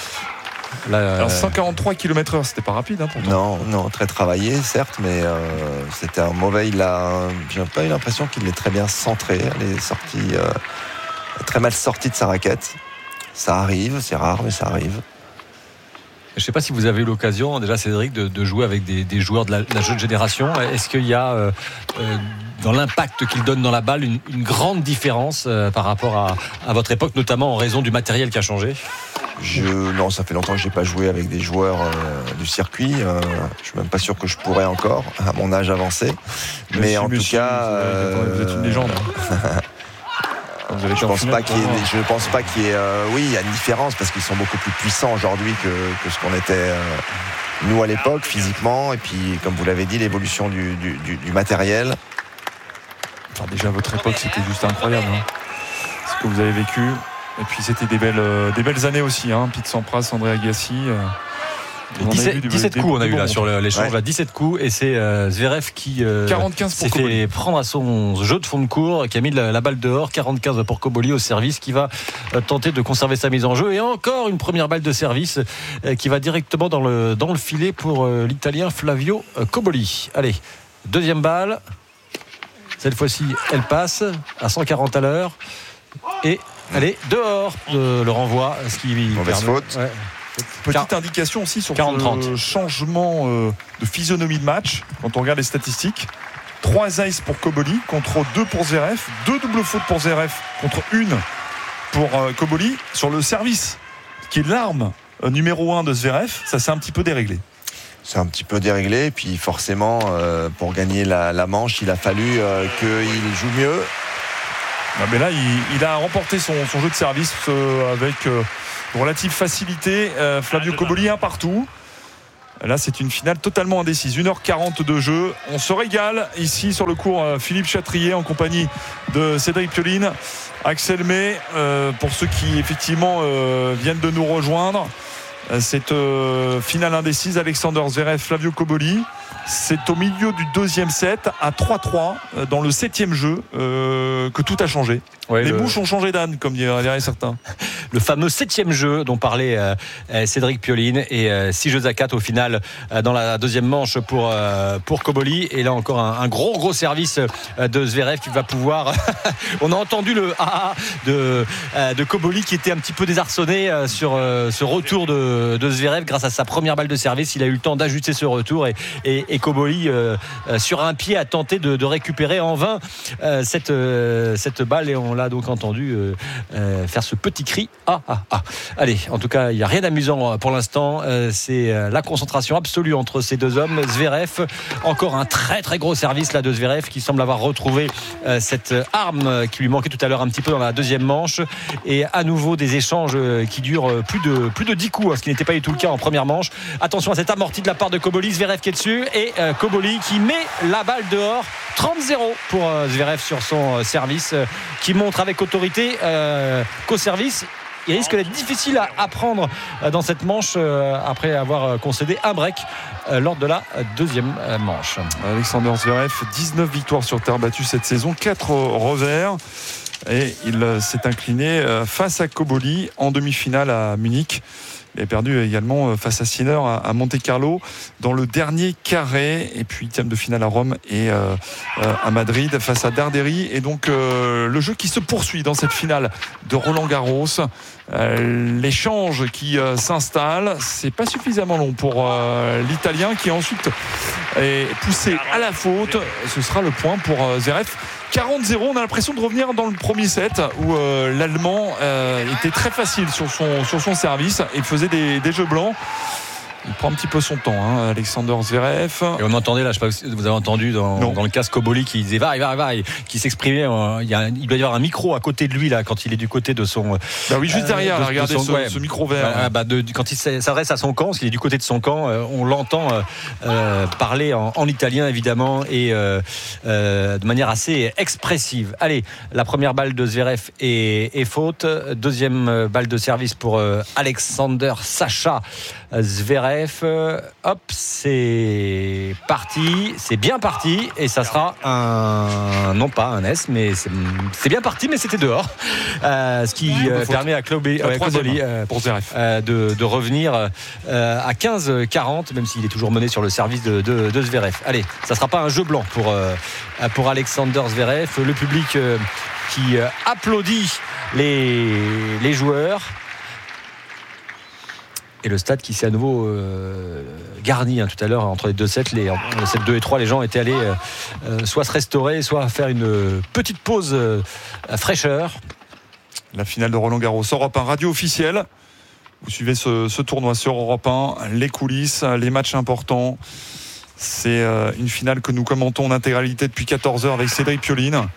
là, Alors cent quarante-trois kilomètres heure, c'était pas rapide hein, pourtant. Non, non, très travaillé certes, mais euh, c'était un mauvais. Il a, j'ai pas eu l'impression qu'il est très bien centré. Elle est sortie, euh, très mal sorti de sa raquette. Ça arrive, c'est rare, mais ça arrive. Je ne sais pas si vous avez eu l'occasion, déjà Cédric, de, de jouer avec des, des joueurs de la, de la jeune génération. Est-ce qu'il y a, euh, euh, dans l'impact qu'ils donnent dans la balle, une, une grande différence euh, par rapport à, à votre époque, notamment en raison du matériel qui a changé ? Je, non, ça fait longtemps que je n'ai pas joué avec des joueurs euh, du circuit. Euh, je ne suis même pas sûr que je pourrais encore, à mon âge avancé. Mais, mais si, en tout monsieur, cas... Euh, vous êtes une légende. Je pense pas qu'il y ait, je pense pas qu'il y ait, euh, oui, il y a une différence parce qu'ils sont beaucoup plus puissants aujourd'hui que, que ce qu'on était euh, nous à l'époque physiquement. Et puis, comme vous l'avez dit, l'évolution du, du, du, du matériel. Enfin, déjà, à votre époque, c'était juste incroyable. Hein. Ce que vous avez vécu. Et puis, c'était des belles, euh, des belles années aussi. Hein. Pete Sampras, André Agassi. Euh, dix-sept, du, dix-sept coups, on a eu là bon. sur l'échange. Ouais. dix-sept coups. Et c'est euh, Zverev qui euh, s'est fait prendre à son jeu de fond de cours, qui a mis la, la balle dehors. quarante-quinze pour Cobolli au service, qui va euh, tenter de conserver sa mise en jeu. Et encore une première balle de service euh, qui va directement dans le, dans le filet pour euh, l'Italien Flavio euh, Cobolli. Allez, deuxième balle. Cette fois-ci, elle passe à cent quarante à l'heure. Et allez, dehors de le renvoi. Ce qui Mauvaise permet, faute. Ouais. Petite indication aussi sur quarante trente. le changement euh, de physionomie de match. Quand on regarde les statistiques, trois aces pour Cobolli contre deux pour Zverev. Deux doubles fautes pour Zverev contre une pour euh, Cobolli. Sur le service, qui est l'arme euh, numéro un de Zverev, ça s'est un petit peu déréglé. C'est un petit peu déréglé. Et puis forcément, euh, pour gagner la, la manche, il a fallu euh, qu'il joue mieux. Ah, mais là, il, il a remporté son, son jeu de service euh, avec euh, relative facilité. Euh, Flavio Cobolli, un partout. Là, c'est une finale totalement indécise. une heure quarante de jeu. On se régale ici sur le cours euh, Philippe Chatrier en compagnie de Cédric Pioline, Axel May. Euh, pour ceux qui, effectivement, euh, viennent de nous rejoindre, euh, cette euh, finale indécise. Alexander Zverev, Flavio Cobolli. C'est au milieu du deuxième set, à trois trois, dans le septième jeu, euh, que tout a changé. Ouais, les le... mouches ont changé d'âne, comme diraient certains. Le fameux septième jeu dont parlait euh, Cédric Pioline, et euh, six jeux à quatre au final euh, dans la deuxième manche pour, euh, pour Cobolli. Et là encore un, un gros gros service euh, de Zverev qui va pouvoir... On a entendu le A A de, euh, de Cobolli qui était un petit peu désarçonné euh, sur euh, ce retour de, de Zverev grâce à sa première balle de service. Il a eu le temps d'ajuster ce retour et, et, et Cobolli euh, euh, sur un pied a tenté de, de récupérer en vain euh, cette, euh, cette balle, et on l'a donc entendu euh, euh, faire ce petit cri ah ah ah. Allez, en tout cas il n'y a rien d'amusant pour l'instant, euh, c'est euh, la concentration absolue entre ces deux hommes. Zverev, encore un très très gros service là de Zverev qui semble avoir retrouvé euh, cette arme qui lui manquait tout à l'heure un petit peu dans la deuxième manche, et à nouveau des échanges euh, qui durent plus de, plus de dix coups, hein, ce qui n'était pas du tout le cas en première manche. Attention à cette amortie de la part de Cobolli. Zverev qui est dessus, et euh, Cobolli qui met la balle dehors. trente zéro pour euh, Zverev sur son euh, service, euh, qui montre avec autorité euh, qu'au service il risque d'être difficile à, à prendre euh, dans cette manche euh, après avoir euh, concédé un break euh, lors de la deuxième euh, manche. Alexander Zverev, dix-neuf victoires sur terre battue cette saison, quatre revers, et il euh, s'est incliné euh, face à Cobolli en demi-finale à Munich. Il a perdu également face à Sinner à Monte Carlo dans le dernier carré, et puis huitième de finale à Rome et euh, à Madrid face à Darderi. Et donc euh, le jeu qui se poursuit dans cette finale de Roland Garros, euh, l'échange qui euh, s'installe. C'est pas suffisamment long pour euh, l'Italien qui ensuite est poussé à la faute. Ce sera le point pour euh, Zverev. quarante zéro, on a l'impression de revenir dans le premier set où euh, l'Allemand euh, était très facile sur son, sur son service et faisait des, des jeux blancs. Il prend un petit peu son temps, hein, Alexander Zverev. Et on entendait là, je sais pas si vous avez entendu dans, dans le casque Cobolli qui disait va, va, va, qui s'exprimait. Euh, il, y a, il doit y avoir un micro à côté de lui là quand il est du côté de son. Bah oui, juste euh, derrière. De, là, regardez de son, ce, ouais, ce micro vert. Bah, bah de, quand il s'adresse à son camp, parce qu'il est du côté de son camp, euh, on l'entend euh, euh, parler en, en italien évidemment, et euh, euh, de manière assez expressive. Allez, la première balle de Zverev est, est faute. Deuxième balle de service pour euh, Alexander Sacha Zverev. Hop, c'est parti, c'est bien parti, et ça sera un, non pas un S, mais c'est, c'est bien parti, mais c'était dehors, euh, ce qui euh, permet à Cobolli euh, euh, euh, de, de revenir euh, à quinze quarante, même s'il est toujours mené sur le service de, de, de Zverev. Allez, ça sera pas un jeu blanc pour euh, pour Alexander Zverev. Le public euh, qui euh, applaudit les les joueurs. Et le stade qui s'est à nouveau euh, garni, hein, tout à l'heure entre les deux sets, les, les sets deux et trois, les gens étaient allés euh, soit se restaurer, soit faire une petite pause euh, à fraîcheur. La finale de Roland Garros, Europe un, radio officielle. Vous suivez ce, ce tournoi sur Europe un, les coulisses, les matchs importants. C'est euh, une finale que nous commentons en intégralité depuis quatorze heures avec Cédric Pioline.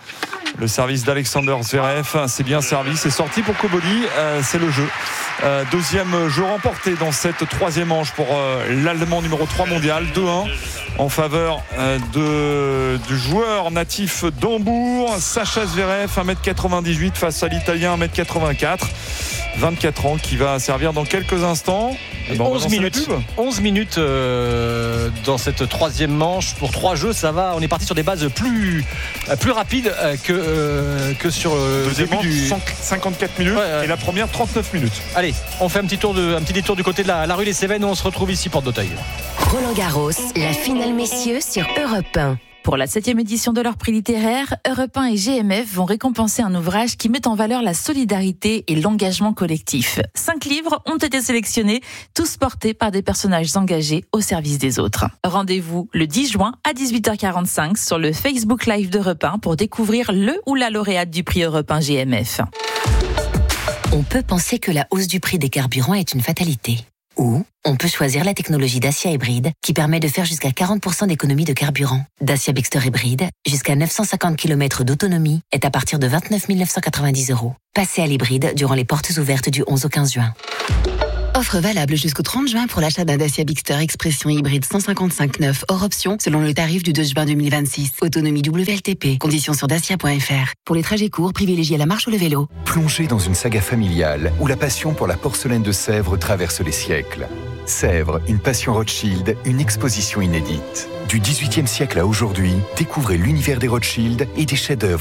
Le service d'Alexander Zverev, c'est bien servi, c'est sorti pour Cobolli, euh, c'est le jeu. Euh, deuxième jeu remporté dans cette troisième manche pour euh, l'Allemand numéro trois mondial, deux un en faveur euh, de, du joueur natif d'Hambourg, Sacha Zverev, un mètre quatre-vingt-dix-huit face à l'Italien, un mètre quatre-vingt-quatre. vingt-quatre ans qui va servir dans quelques instants. Ben onze minutes, onze minutes euh, dans cette troisième manche pour trois jeux, ça va. On est parti sur des bases plus, plus rapides que, euh, que sur le deuxième début manche, du... cinquante-quatre minutes ouais, ouais. Et la première trente-neuf minutes. Allez, on fait un petit, tour de, un petit détour du côté de la, la rue des Cévennes où on se retrouve ici, porte d'Auteuil. Roland Garros, la finale messieurs sur Europe un. Pour la septième édition de leur prix littéraire, Europe un et G M F vont récompenser un ouvrage qui met en valeur la solidarité et l'engagement collectif. Cinq livres ont été sélectionnés, tous portés par des personnages engagés au service des autres. Rendez-vous le dix juin à dix-huit heures quarante-cinq sur le Facebook Live d'Europe un pour découvrir le ou la lauréate du prix Europe un G M F. On peut penser que la hausse du prix des carburants est une fatalité. Ou on peut choisir la technologie Dacia Hybride qui permet de faire jusqu'à quarante pour cent d'économie de carburant. Dacia Bigster Hybride, jusqu'à neuf cent cinquante kilomètres d'autonomie, est à partir de vingt-neuf mille neuf cent quatre-vingt-dix euros. Passez à l'hybride durant les portes ouvertes du onze au quinze juin. Offre valable jusqu'au trente juin pour l'achat d'un Dacia Bigster Expression hybride cent cinquante-cinq neuf hors option selon le tarif du deux juin deux mille vingt-six. Autonomie W L T P. Conditions sur dacia point f r. Pour les trajets courts, privilégiez la marche ou le vélo. Plongez dans une saga familiale où la passion pour la porcelaine de Sèvres traverse les siècles. Sèvres, une passion Rothschild, une exposition inédite. Du dix-huitième siècle à aujourd'hui, découvrez l'univers des Rothschild et des chefs-d'œuvre